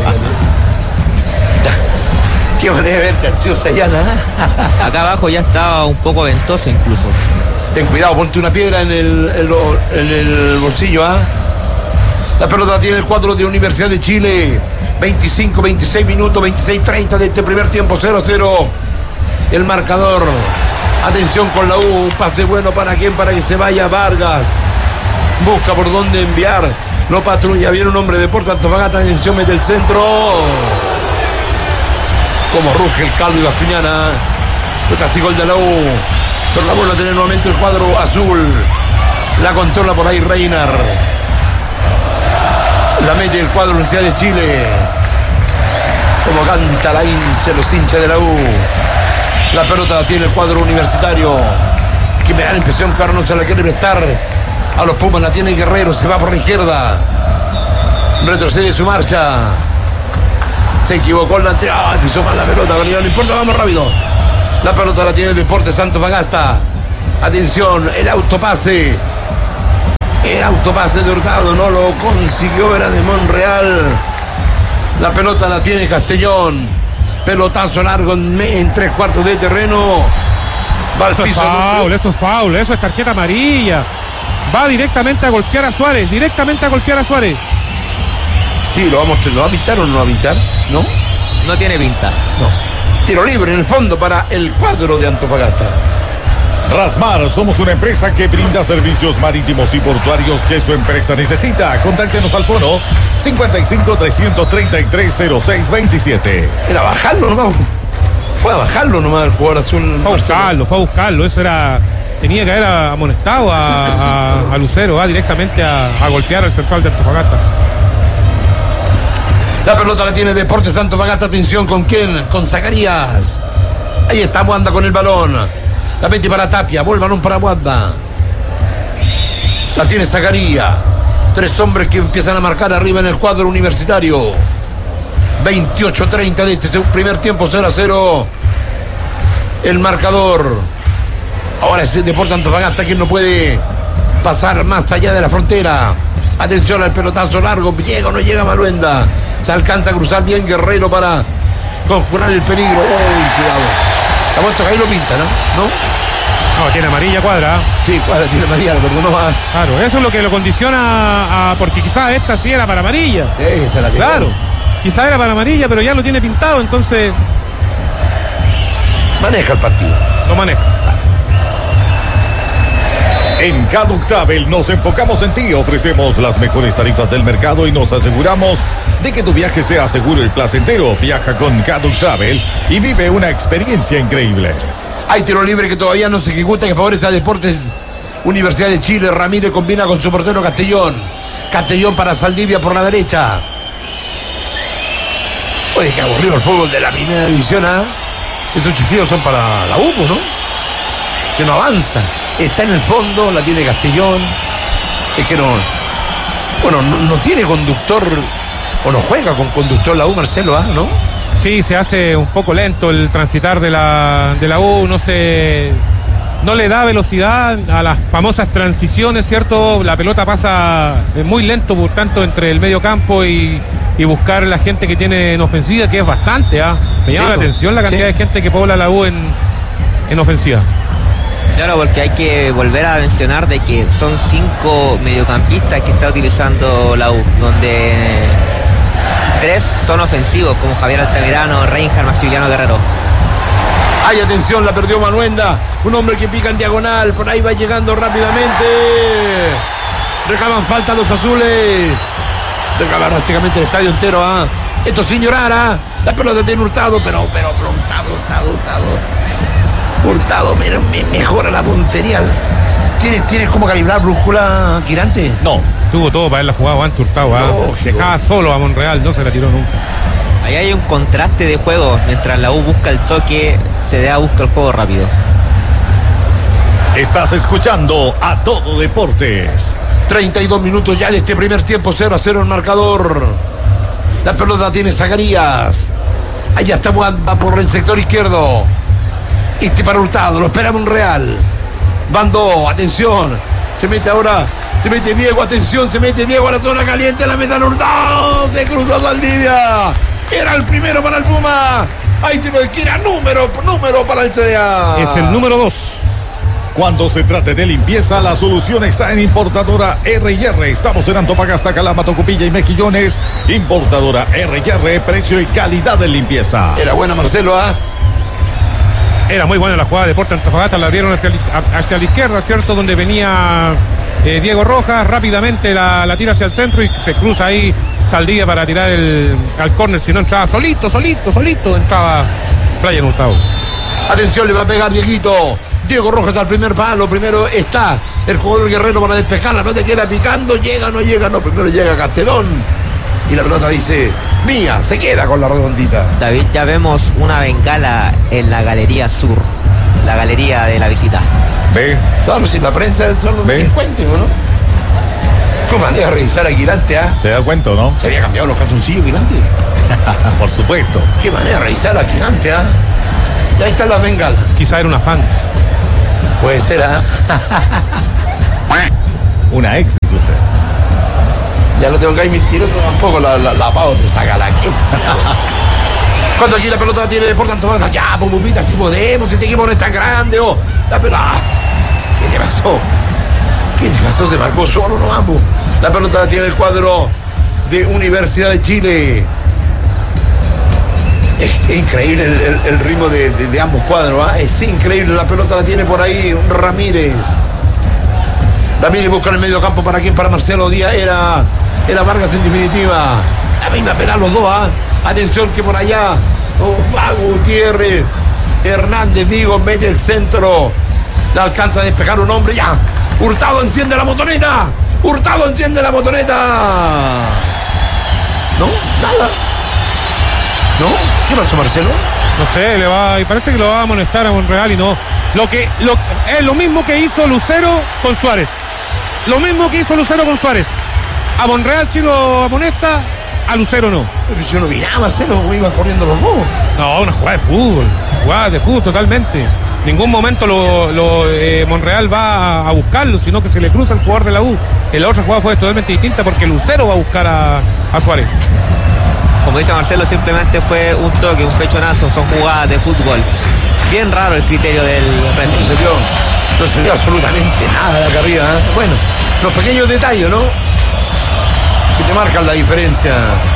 Qué manera de verte ansiosa, Yana. Acá abajo ya estaba un poco ventoso incluso. Ten cuidado, ponte una piedra en el, en, en el bolsillo, ¿ah? ¿eh? La pelota tiene el cuadro de Universidad de Chile. veinticinco, veintiséis minutos, veintiséis treinta de este primer tiempo, cero a cero. El marcador. Atención con la U, un pase bueno para quién, para que se vaya Vargas. Busca por dónde enviar. No patrulla, viene un hombre de Deportes Antofagasta. Atención, mete el centro. Como ruge el Calvo y Bascuñana. Fue casi gol de la U. Pero la vuelve a tener nuevamente el cuadro azul. La controla por ahí Reiner. La mete el cuadro Universidad de Chile. Como canta la hincha, los hinchas de la U. La pelota la tiene el cuadro universitario, que me da la impresión que ahora no se la quiere prestar a los Pumas. La tiene Guerrero, se va por la izquierda, retrocede su marcha, se equivocó el delantero. Ah, pisó mal la pelota, no importa, vamos rápido. La pelota la tiene el Deportes Antofagasta. Atención, el autopase, el autopase de Hurtado no lo consiguió, era de Monreal. La pelota la tiene Castellón. Pelotazo largo en, en tres cuartos de terreno. Va al Eso es piso. foul, eso es foul, eso es tarjeta amarilla. Va directamente a golpear a Suárez, directamente a golpear a Suárez. Sí, lo vamos, ¿lo va a pintar o no lo va a pintar? ¿No? No tiene pinta. No. Tiro libre en el fondo para el cuadro de Antofagasta. Rasmar, somos una empresa que brinda servicios marítimos y portuarios que su empresa necesita. Contáctenos al fono cincuenta y cinco, trescientos treinta y tres, cero seis veintisiete. Era bajarlo nomás. Fue a bajarlo nomás el jugador azul. Fue a buscarlo, fue a buscarlo. Eso era. Tenía que haber amonestado a, a, a Lucero, va directamente a, a golpear al central de Antofagasta. La pelota la tiene Deportes Antofagasta. Atención, ¿con quién? Con Zacarías. Ahí está Wanda con el balón. La mete para Tapia, vuelve el balón para Wanda. La tiene Zacarías. Tres hombres que empiezan a marcar arriba en el cuadro universitario. veintiocho treinta de este primer tiempo, cero a cero. El marcador. Ahora es el Deportes Antofagasta quien no puede pasar más allá de la frontera. Atención al pelotazo largo. ¿Llega o no llega Maluenda? Se alcanza a cruzar bien Guerrero para conjurar el peligro. Uy, cuidado. Está puesto que ahí lo pinta, ¿no? ¿No? No, tiene amarilla Cuadra. Sí, Cuadra tiene amarilla, pero no va. Claro, eso es lo que lo condiciona a, porque quizás esta sí era para amarilla. Sí, esa la Claro, quizás era para amarilla, pero ya lo tiene pintado, entonces maneja el partido. Lo maneja. En Caduc Travel nos enfocamos en ti, ofrecemos las mejores tarifas del mercado y nos aseguramos de que tu viaje sea seguro y placentero. Viaja con Caduc Travel y vive una experiencia increíble. Hay tiro libre que todavía no se ejecuta, que favorece a Deportes Universidad de Chile. Ramírez combina con su portero Castellón. Castellón para Saldivia por la derecha. Oye, qué aburrido el fútbol de la primera división, ¿ah? ¿eh? Esos chiflidos son para la U P O, ¿no? Que no avanza. Está en el fondo, la tiene Castellón. Es que no. Bueno, no, no tiene conductor. O no juega con conductor la U, Marcelo, ¿ah? ¿No? Sí, se hace un poco lento el transitar de la, de la U, no se, no le da velocidad a las famosas transiciones, ¿cierto? La pelota pasa muy lento, por tanto, entre el medio campo y, y buscar la gente que tiene en ofensiva, que es bastante, ¿ah? ¿eh? Me llama sí, la atención la cantidad sí. de gente que pobla la U en, en ofensiva. Claro, porque hay que volver a mencionar de que son cinco mediocampistas que está utilizando la U, donde tres son ofensivos, como Javier Altamirano, Reinhardt, Maximiliano Guerrero. Ay, atención, la perdió Manuenda. Un hombre que pica en diagonal, por ahí va llegando rápidamente. Reclaman falta los azules. Reclaman prácticamente el estadio entero, ¿ah? ¿eh? Esto sin llorar, ¿ah? ¿eh? La pelota tiene Hurtado, pero, pero, pero Hurtado, Hurtado, Hurtado. Hurtado, mira, me mejora la puntería. ¿Tienes, ¿Tienes cómo calibrar brújula, Quirante? No. Tuvo todo para haberla jugado antes Hurtado, ¿eh? Dejaba solo a Monreal, no se la tiró nunca. Ahí hay un contraste de juego. Mientras la U busca el toque, C D A busca el juego rápido. Estás escuchando a Todo Deportes. treinta y dos minutos ya de este primer tiempo, cero a cero el marcador. La pelota tiene Zacarías. Allá está Wanda por el sector izquierdo. Este para Hurtado, lo espera Monreal. Van dos, atención. Se mete ahora, se mete Diego, atención, se mete Diego a la zona caliente, la meta Hurtado. Se cruzó Saldivia. Era el primero para el Puma. Ahí tiro de esquina, número, número para el C D A. Es el número dos. Cuando se trate de limpieza, la solución está en Importadora R y R. Estamos en Antofagasta, Calama, Tocopilla y Mejillones. Importadora R y R, precio y calidad de limpieza. Era buena, Marcelo, ¿ah? ¿eh? Era muy buena la jugada de Deportes Antofagasta, la abrieron hacia, hacia la izquierda, ¿cierto? Donde venía eh, Diego Rojas, rápidamente la, la tira hacia el centro y se cruza ahí Saldivia para tirar el, al córner, si no entraba solito, solito, solito, entraba Brian Hurtado. Atención, le va a pegar Dieguito. Diego Rojas al primer palo, primero está el jugador Guerrero para despejar, la pelota queda picando, llega, no llega, no, primero llega Castelón y la pelota dice, mía, se queda con la redondita. David, ya vemos una bengala en la galería sur, la galería de la visita. Ve. Claro, si la prensa son los delincuentes, ¿no? ¿Cómo manera de revisar a Quirante, ah? ¿Se da cuenta o no? ¿Se había cambiado los calzoncillos, Quirante? Por supuesto. ¿Qué manera de revisar a Quirante, ah? Y ahí están las bengalas. Quizá era una fan. Puede ser, ¿ah? Una ex, dice usted. Ya no tengo que ir mentiroso tampoco, la, la, la Pau te saca la que. Cuando aquí la pelota la tiene por tanto, ya, pupita, si podemos, este equipo no es tan grande, oh. La pelota. ¿Qué te pasó? ¿Qué te pasó? Se marcó solo, no vamos. La pelota la tiene el cuadro de Universidad de Chile. Es, es increíble el, el, el ritmo de, de, de ambos cuadros, ¿eh? Es increíble. La pelota la tiene por ahí Ramírez. Ramírez busca en el medio campo para quién, para Marcelo Díaz. Era, era Vargas en definitiva. La misma penal los dos, ¿eh? Atención que por allá oh, Vago Gutiérrez Hernández, digo, mete el centro. Le alcanza a despejar un hombre ya. Hurtado enciende la motoneta. Hurtado enciende la motoneta. No, nada. ¿No? ¿Qué pasó, Marcelo? No sé, le va, y parece que lo va a amonestar a Monreal y no. Lo que lo, es lo mismo que hizo Lucero con Suárez. Lo mismo que hizo Lucero con Suárez. A Monreal sí lo amonesta, a Lucero no. Pero yo no vi nada, Marcelo, iban corriendo los dos. No, una jugada de fútbol. Jugada de fútbol totalmente. Ningún momento lo, lo eh, Monreal va a, a buscarlo, sino que se le cruza el jugador de la U. En la otra jugada fue totalmente distinta porque Lucero va a buscar a, a Suárez. Como dice Marcelo, simplemente fue un toque, un pechonazo, son jugadas de fútbol. Bien raro el criterio del referee. No se vio, no se vio absolutamente nada de acá arriba, ¿eh? Bueno, los pequeños detalles, ¿no? Que te marcan la diferencia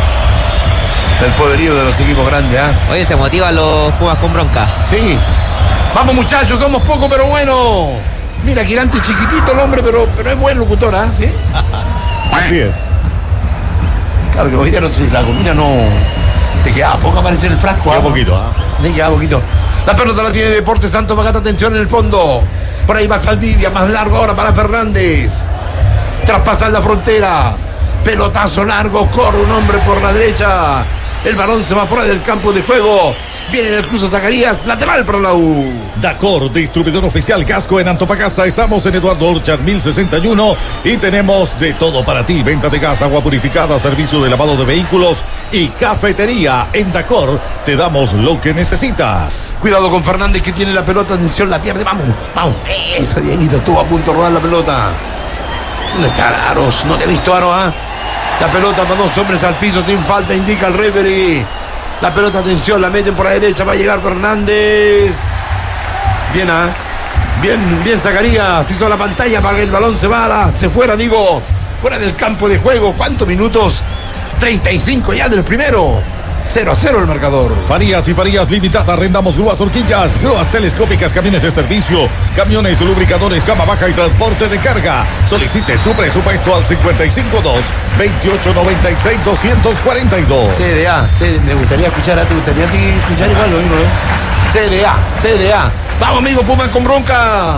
del poderío de los equipos grandes, ¿ah? ¿eh? Oye, se motivan los Pumas con bronca. Sí. Vamos, muchachos, somos pocos pero bueno. Mira, Quirante chiquitito el hombre, pero, pero es buen locutor, ¿ah? ¿Sí? Así es. Claro que hoy día no sé, la comida no. Te queda poco aparecer el frasco. Queda ¿ah? poquito, ¿ah? ¿eh? Te queda poquito. La pelota la tiene Deportes Santos Bagata, atención en el fondo. Por ahí va Saldivia, más largo ahora para Fernández. Traspasar la frontera. Pelotazo largo, corre un hombre por la derecha. El balón se va fuera del campo de juego. Viene en el cruce Zacarías, lateral para la U. Dacor, distribuidor oficial Casco en Antofagasta. Estamos en Eduardo Orchard mil sesenta y uno y tenemos de todo para ti. Venta de gas, agua purificada, servicio de lavado de vehículos y cafetería. En Dacor te damos lo que necesitas. Cuidado con Fernández que tiene la pelota, atención, la pierde. Vamos, vamos. Eso, Dieguito, estuvo a punto de robar la pelota. ¿Dónde está Aros? No te he visto, Aros, ¿ah? La pelota para dos hombres al piso sin falta, indica el referee. La pelota, atención, la meten por la derecha, va a llegar Fernández. Bien, ¿ah? Bien, bien Zacarías, hizo la pantalla para que el balón se vara, se fuera, digo, fuera del campo de juego. ¿Cuántos minutos? treinta y cinco ya del primero. cero a cero el marcador. Farías y Farías Limitada. Arrendamos grúas, horquillas, grúas telescópicas, camiones de servicio, camiones, lubricadores, cama baja y transporte de carga. Solicite su presupuesto al cincuenta y cinco dos, veintiocho noventa y seis, doscientos cuarenta y dos. C D A, C D A, me gustaría escuchar a ti, gustaría a ti escuchar igual lo mismo, ¿eh? C D A, C D A. Vamos, amigo, Pumas con bronca.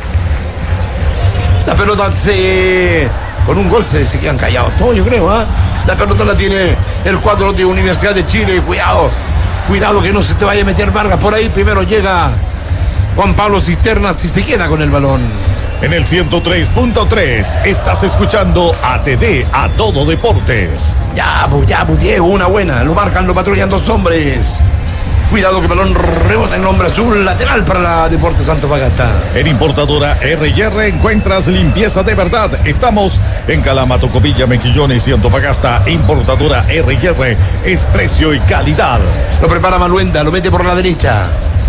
La pelota se... Con un gol se, se quedan callados todos, yo creo, ¿ah? ¿eh? La pelota la tiene el cuadro de Universidad de Chile. Cuidado, cuidado que no se te vaya a meter Vargas por ahí. Primero llega Juan Pablo Cisternas y se queda con el balón. En el ciento tres punto tres estás escuchando A T D, A Todo Deportes. Ya, pues ya, pues Diego, una buena. Lo marcan, lo patrullan dos hombres. Cuidado que el balón rebota en el hombre azul, lateral para la Deportes Santos Bagata. En importadora R y R encuentras limpieza de verdad. Estamos en Calama, Tocopilla, Mejillones y Antofagasta. Importadora R y R es precio y calidad. Lo prepara Maluenda, lo mete por la derecha.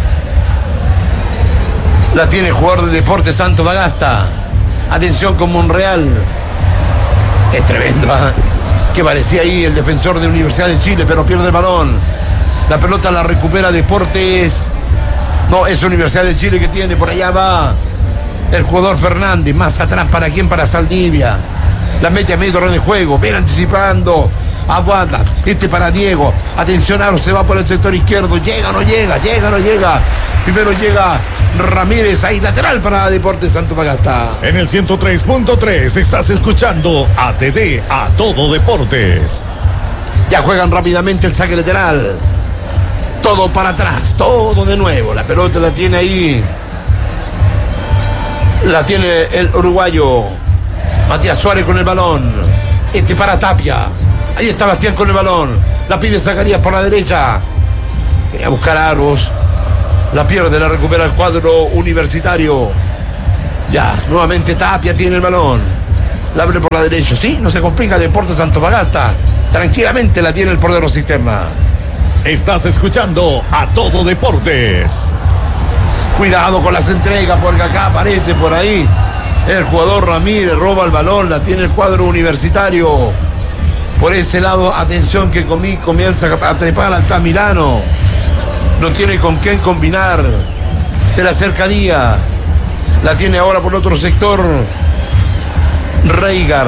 La tiene el jugador de Deportes Santos Bagasta. Atención con Monreal. Es tremendo, ¿eh? Que parecía ahí el defensor de Universidad de Chile, pero pierde el balón. La pelota la recupera Deportes. No, es Universidad de Chile que tiene. Por allá va el jugador Fernández. Más atrás, ¿para quién? Para Saldivia. La mete a medio terreno de juego. Ven anticipando Aguanta. Este para Diego. Atención, Aro se va por el sector izquierdo. Llega, no llega, llega, no llega. Primero llega Ramírez, ahí lateral para Deportes Antofagasta. En el ciento tres punto tres estás escuchando A T D, A Todo Deportes. Ya juegan rápidamente el saque lateral. Todo para atrás, todo de nuevo. La pelota la tiene ahí. La tiene el uruguayo Matías Suárez con el balón. Este para Tapia. Ahí está Bastián con el balón. La pide Zacarías por la derecha. Quería buscar a Aros. La pierde, la recupera el cuadro universitario. Ya, nuevamente Tapia tiene el balón. La abre por la derecha. Sí, no se complica Deportes Antofagasta. Tranquilamente la tiene el portero Cisterna. Estás escuchando A Todo Deportes. Cuidado con las entregas porque acá aparece por ahí el jugador Ramírez, roba el balón, la tiene el cuadro universitario. Por ese lado, atención que comí, comienza a trepar Altamirano. No tiene con quién combinar. Se le acerca Díaz. La tiene ahora por otro sector Reigar.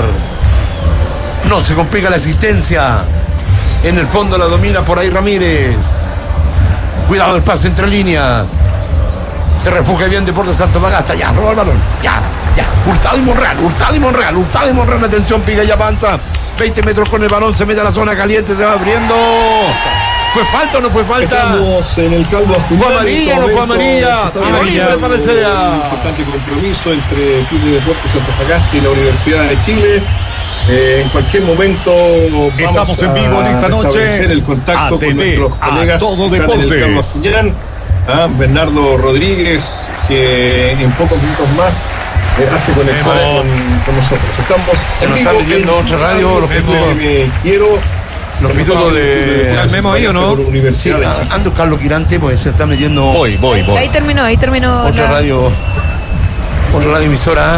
No se complica la asistencia. En el fondo la domina por ahí Ramírez. Cuidado el pase entre líneas. Se refugia bien Deportes Antofagasta. Ya, roba el balón. Ya, ya. Hurtado y Monreal. Hurtado y Monreal. Hurtado y Monreal. Atención, Piga y avanza. veinte metros con el balón. Se mete a la zona caliente. Se va abriendo. ¿Fue falta o no fue falta? Estamos en el caldo final. ¿Fue amarilla o no fue amarilla? Tiro libre para el C D A. Un importante compromiso entre el Club de Deportes Antofagasta y la Universidad de Chile. Eh, en cualquier momento vamos estamos en vivo en esta noche. El contacto A T D, con nuestros colegas A Todo que están en el Deportes. Carlos Puñán, a Bernardo Rodríguez, que en pocos minutos más eh, hace conexiones con, con nosotros. Estamos Se en nos vivo están metiendo en otra radio, los Carlos pitutos. que me quiero. Los pitutos de... ¿Al Memo ahí o no? Por Universidad Sí, de Chile. ando Carlos Quirante, pues se está metiendo Voy, voy, Ahí voy. terminó, ahí terminó. otra la- radio. Otra radio emisora.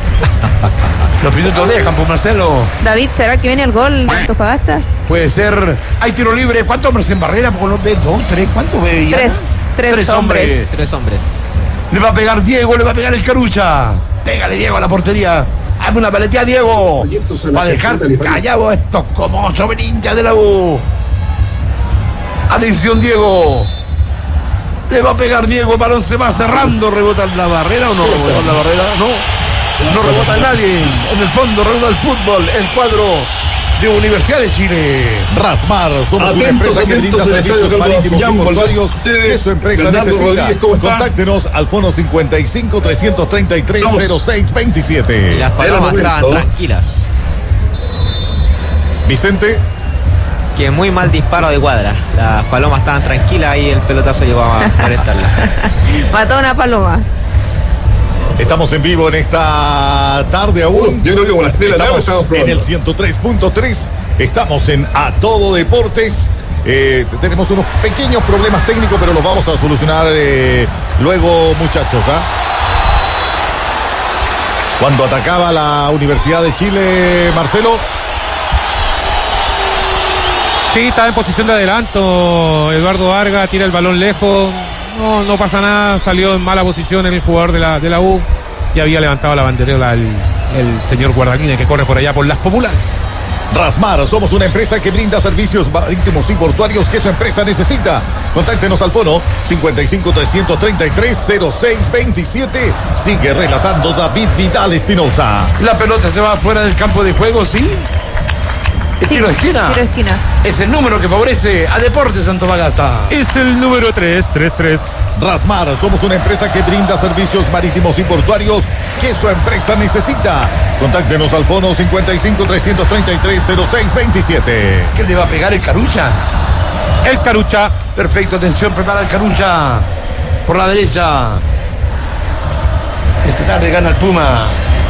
Los pitutos dejan, pues Marcelo. David, ¿será que viene el gol de Antofagasta? Puede ser. Hay tiro libre. ¿Cuántos hombres en barrera? Porque no ve dos, tres. ¿Cuántos ve? ya? Tres, tres Tres hombres. hombres. Tres hombres. Le va a pegar Diego, le va a pegar el Carucha. Pégale Diego a la portería. Hazme una paletea, Diego. Va a dejar callado a estos como hinchas de la U. Atención, Diego. Le va a pegar Diego, el balón se va cerrando. ¿Rebota en la barrera o no rebota en la barrera? No. No rebota nadie. En el fondo rebota el fútbol. El cuadro de Universidad de Chile. Rasmar, somos Atentos, una empresa que brinda atentos, servicios el estadio marítimos y Carlos portuarios Puñán, que su empresa Bernardo necesita. Rodríguez, ¿cómo está? Contáctenos al fono cincuenta y cinco, trescientos treinta y tres, cero seis Y veintisiete. las palomas momento. estaban tranquilas. Vicente, Que muy mal disparo de Cuadra. Las palomas estaban tranquilas y el pelotazo llegó a molestarlas. Mató una paloma. estamos en vivo en esta tarde aún. Yo creo que con las tres de la tarde Estamos estamos en probando. el ciento tres punto tres. Estamos en A Todo Deportes. Eh, tenemos unos pequeños problemas técnicos, pero los vamos a solucionar eh, luego, muchachos. ¿ah? Cuando atacaba la Universidad de Chile, Marcelo. Sí, está en posición de adelanto. Eduardo Vargas tira el balón lejos. No, no pasa nada. Salió en mala posición el jugador de la, de la U. Y había levantado la banderera el, el señor Guardaquine que corre por allá por las populares. Rasmar, somos una empresa que brinda servicios marítimos y portuarios que su empresa necesita. Contáctenos al fono cincuenta y cinco, trescientos treinta y tres, cero seis veintisiete. Sigue relatando David Vidal Espinosa. La pelota se va fuera del campo de juego, ¿sí? El Sí, tiro de esquina. Tiro de esquina. Es el número que favorece a Deportes Antofagasta. Es el número tres, tres tres. Rasmar, somos una empresa que brinda servicios marítimos y portuarios que su empresa necesita. Contáctenos al fono cincuenta y cinco, trescientos treinta y tres, cero seis veintisiete. ¿Qué le va a pegar el Carucha? El Carucha. Perfecto, atención, prepara el Carucha. Por la derecha. Esta tarde gana el Puma.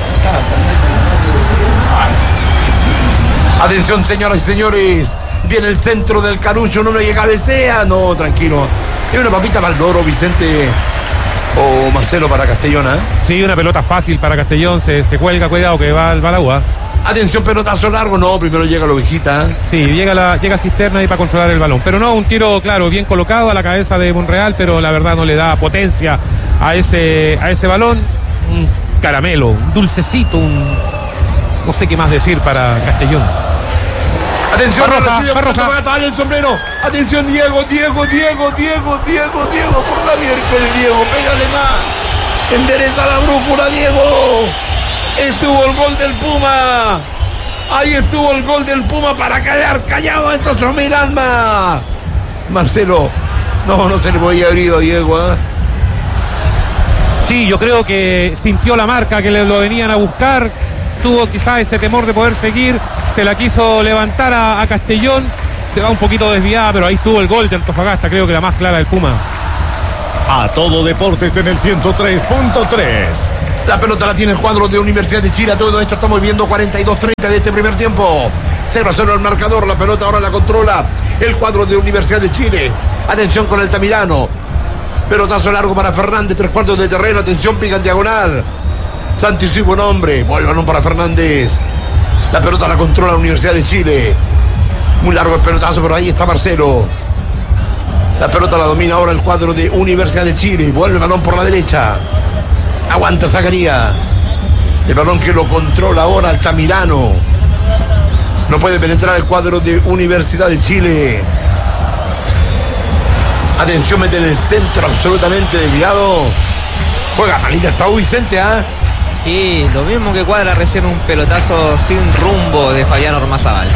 Atención, señoras y señores. Viene el centro del Carucho, no le cabecea. No, tranquilo. Es una papita para el Doro, Vicente o Marcelo para Castellona. ¿eh? Sí, una pelota fácil para Castellón. Se, se cuelga, cuidado que va al Balagua. Atención, pelotazo largo. No, primero llega la ovejita. Sí, llega la llega Cisterna ahí para controlar el balón. Pero no, un tiro, claro, bien colocado a la cabeza de Monreal, pero la verdad no le da potencia a ese, a ese balón. Un caramelo, un dulcecito, un... no sé qué más decir para Castellón. Atención, Barroja, recibe Barroja. Antofagasta, dale el sombrero. Atención, Diego, Diego, Diego, Diego, Diego, Diego, por la miércoles, Diego, pégale más. Endereza la brújula, Diego. Estuvo el gol del Puma. Ahí estuvo el gol del Puma para quedar callado a estos ocho mil almas. Marcelo, no, no se le podía abrir a Diego, ¿eh? Sí, yo creo que sintió la marca, que le lo venían a buscar, tuvo quizás ese temor de poder seguir, se la quiso levantar a, a Castellón, se va un poquito desviada, pero ahí estuvo el gol de Antofagasta, creo que la más clara del Puma. A todo deportes en el ciento tres punto tres. La pelota la tiene el cuadro de Universidad de Chile. Todo esto estamos viendo cuarenta y dos treinta de este primer tiempo. cero a cero el marcador. La pelota ahora la controla el cuadro de Universidad de Chile. Atención con Altamirano. Pelotazo largo para Fernández. Tres cuartos de terreno. Atención, pica en diagonal. Santi, sí, buen hombre. Vuelve balón para Fernández. La pelota la controla la Universidad de Chile. Muy largo el pelotazo, pero ahí está Marcelo. La pelota la domina ahora el cuadro de Universidad de Chile. Vuelve el balón por la derecha. Aguanta Zacarías. El balón que lo controla ahora Altamirano. No puede penetrar el cuadro de Universidad de Chile. Atención, mete en el centro absolutamente desviado. Juega malita, está Vicente, ¿ah? ¿eh? Sí, lo mismo que Cuadra recién, un pelotazo sin rumbo de Fabián Ormazábal.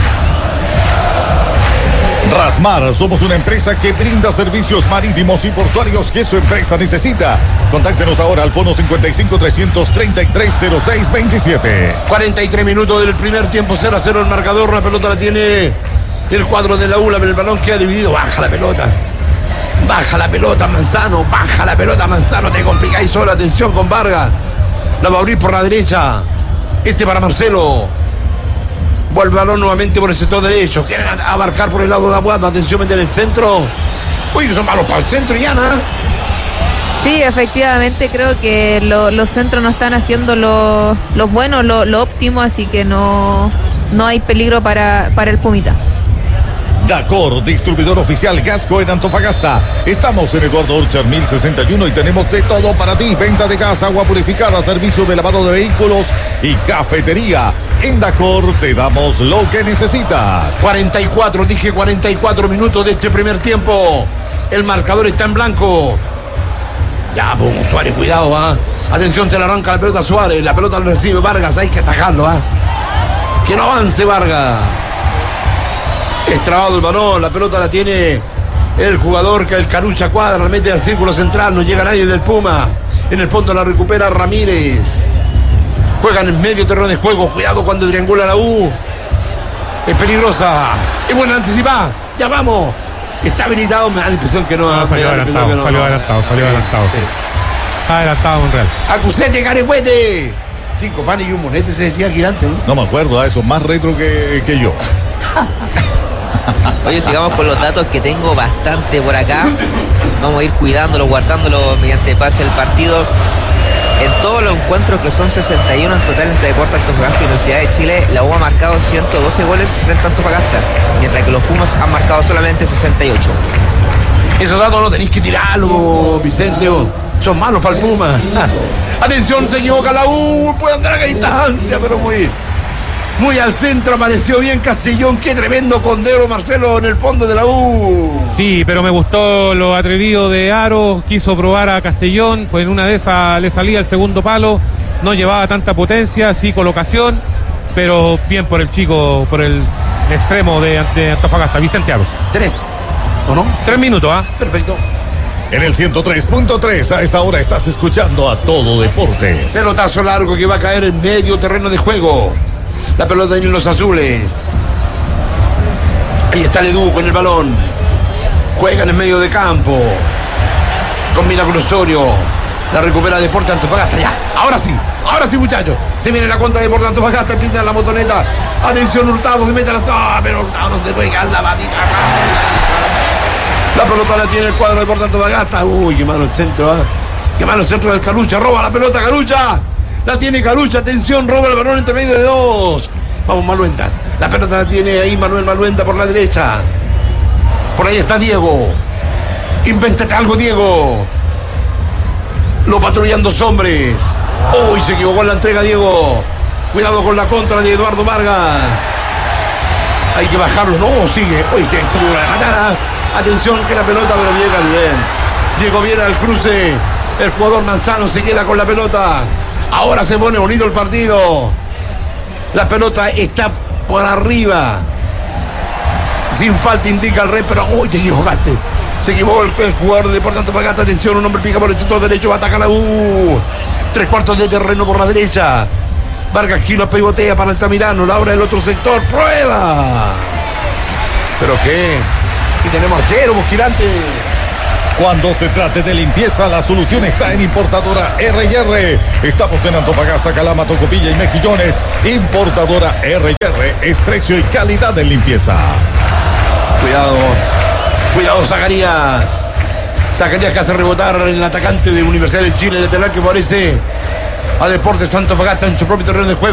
Rasmar, somos una empresa que brinda servicios marítimos y portuarios que su empresa necesita. Contáctenos ahora al fono cincuenta y cinco, trescientos treinta y tres, cero seis veintisiete. cuarenta y tres minutos del primer tiempo, cero a cero el marcador. La pelota la tiene el cuadro de la U La, el balón queda dividido. Baja la pelota. Baja la pelota, Manzano. Baja la pelota, Manzano. Te complicáis solo. Atención con Vargas. La va a abrir por la derecha. Este para Marcelo. Vuelve el balón nuevamente por el sector derecho. Quieren abarcar por el lado de Aguada. Atención, mete en el centro. Uy, son malos para el centro, Yana. Sí, efectivamente, creo que lo, los centros no están haciendo lo, los buenos, lo, lo óptimo, así que no, no hay peligro para, para el Pumita. Dacor, distribuidor oficial Gasco en Antofagasta. Estamos en Eduardo Orchard mil sesenta y uno y tenemos de todo para ti. Venta de gas, agua purificada, servicio de lavado de vehículos y cafetería. En Dacor te damos lo que necesitas. cuarenta y cuatro, dije cuarenta y cuatro minutos de este primer tiempo. El marcador está en blanco. Ya, boom, Suárez, cuidado, ¿ah? Atención, se le arranca la pelota a Suárez. La pelota la recibe Vargas, hay que atajarlo, ¿ah? Que no avance Vargas. Es trabado el balón, la pelota la tiene el jugador que el Carucha Cuadra, la mete al círculo central, no llega nadie del Puma. En el fondo la recupera Ramírez. Juegan en medio terreno de juego, cuidado cuando triangula la U. Es peligrosa, es buena anticipada, ya vamos. Está habilitado, me da la impresión que no. No, falló adelantado, no, falló no. adelantado, falló Sí, adelantado, sí. sí. Adelantado Monreal. Acusete, carecuete. Cinco panes y un monete, se decía Girante, ¿no? No me acuerdo, a eso, más retro que, que yo. Oye, sigamos con los datos que tengo bastante por acá. Vamos a ir cuidándolos, guardándolo mediante pase el partido. En todos los encuentros, que son sesenta y uno en total entre Deportes Antofagasta y Universidad de Chile, la U ha marcado ciento doce goles frente a Antofagasta, mientras que los Pumas han marcado solamente sesenta y ocho. Esos datos no tenéis que tirarlos, Vicente. Oh. Son malos para el Puma. Atención, se equivoca la U. Puede andar a distancia, pero muy, muy al centro. Apareció bien Castellón. Qué tremendo condero, Marcelo, en el fondo de la U. Sí, pero me gustó lo atrevido de Aro. Quiso probar a Castellón, pues en una de esas le salía el segundo palo. No llevaba tanta potencia, sí colocación, pero bien por el chico, por el extremo de, de Antofagasta, Vicente Aros. Tres, ¿o no? Tres minutos, ¿ah? ¿eh? Perfecto. En el ciento tres punto tres, a esta hora estás escuchando a Todo Deportes. Pelotazo largo que va a caer en medio terreno de juego. La pelota en los azules. Ahí está Ledú con el balón. Juegan en medio de campo. Combina con Osorio. La recupera Deportes Antofagasta. Ya, ahora sí, ahora sí, muchachos. Se viene la contra de Deportes Antofagasta. Empieza la motoneta. Atención, Hurtado, se mete a la. Pero Hurtado no se puede quedar la batita. La pelota la tiene el cuadro de Deportes Antofagasta. Uy, qué malo el centro, ¿eh? Qué malo el centro del Carucha. Roba la pelota, Carucha. La tiene Carucha. Atención, roba el balón entre medio de dos. Vamos, Maluenda. La pelota la tiene ahí Manuel Maluenda por la derecha. Por ahí está Diego. Invéntate algo, Diego. Lo patrullan dos hombres. Uy, se equivocó en la entrega, Diego. Cuidado con la contra de Eduardo Vargas. Hay que bajarlo. No, sigue. Oye, que tuvo la patada. Atención que la pelota, pero llega bien. Llegó bien al cruce. El jugador Manzano se queda con la pelota. Ahora se pone bonito el partido. La pelota está por arriba. Sin falta indica el rey, pero uy, te equivocaste. Se equivocó el, el jugador de Deportes Antofagasta. Atención, un hombre pica por el sector derecho. Va a atacar la U. Tres cuartos de terreno por la derecha. Vargas Quino pivotea para Altamirano. La obra del otro sector. ¡Prueba! ¿Pero qué? Y tenemos arquero, Mosquirante. Cuando se trate de limpieza, la solución está en Importadora R y R. Estamos en Antofagasta, Calama, Tocopilla y Mejillones. Importadora R y R es precio y calidad en limpieza. Cuidado. Cuidado, Zacarías. Zacarías que hace rebotar el atacante de Universidad de Chile, el lateral que favorece a Deportes Antofagasta en su propio terreno de juego.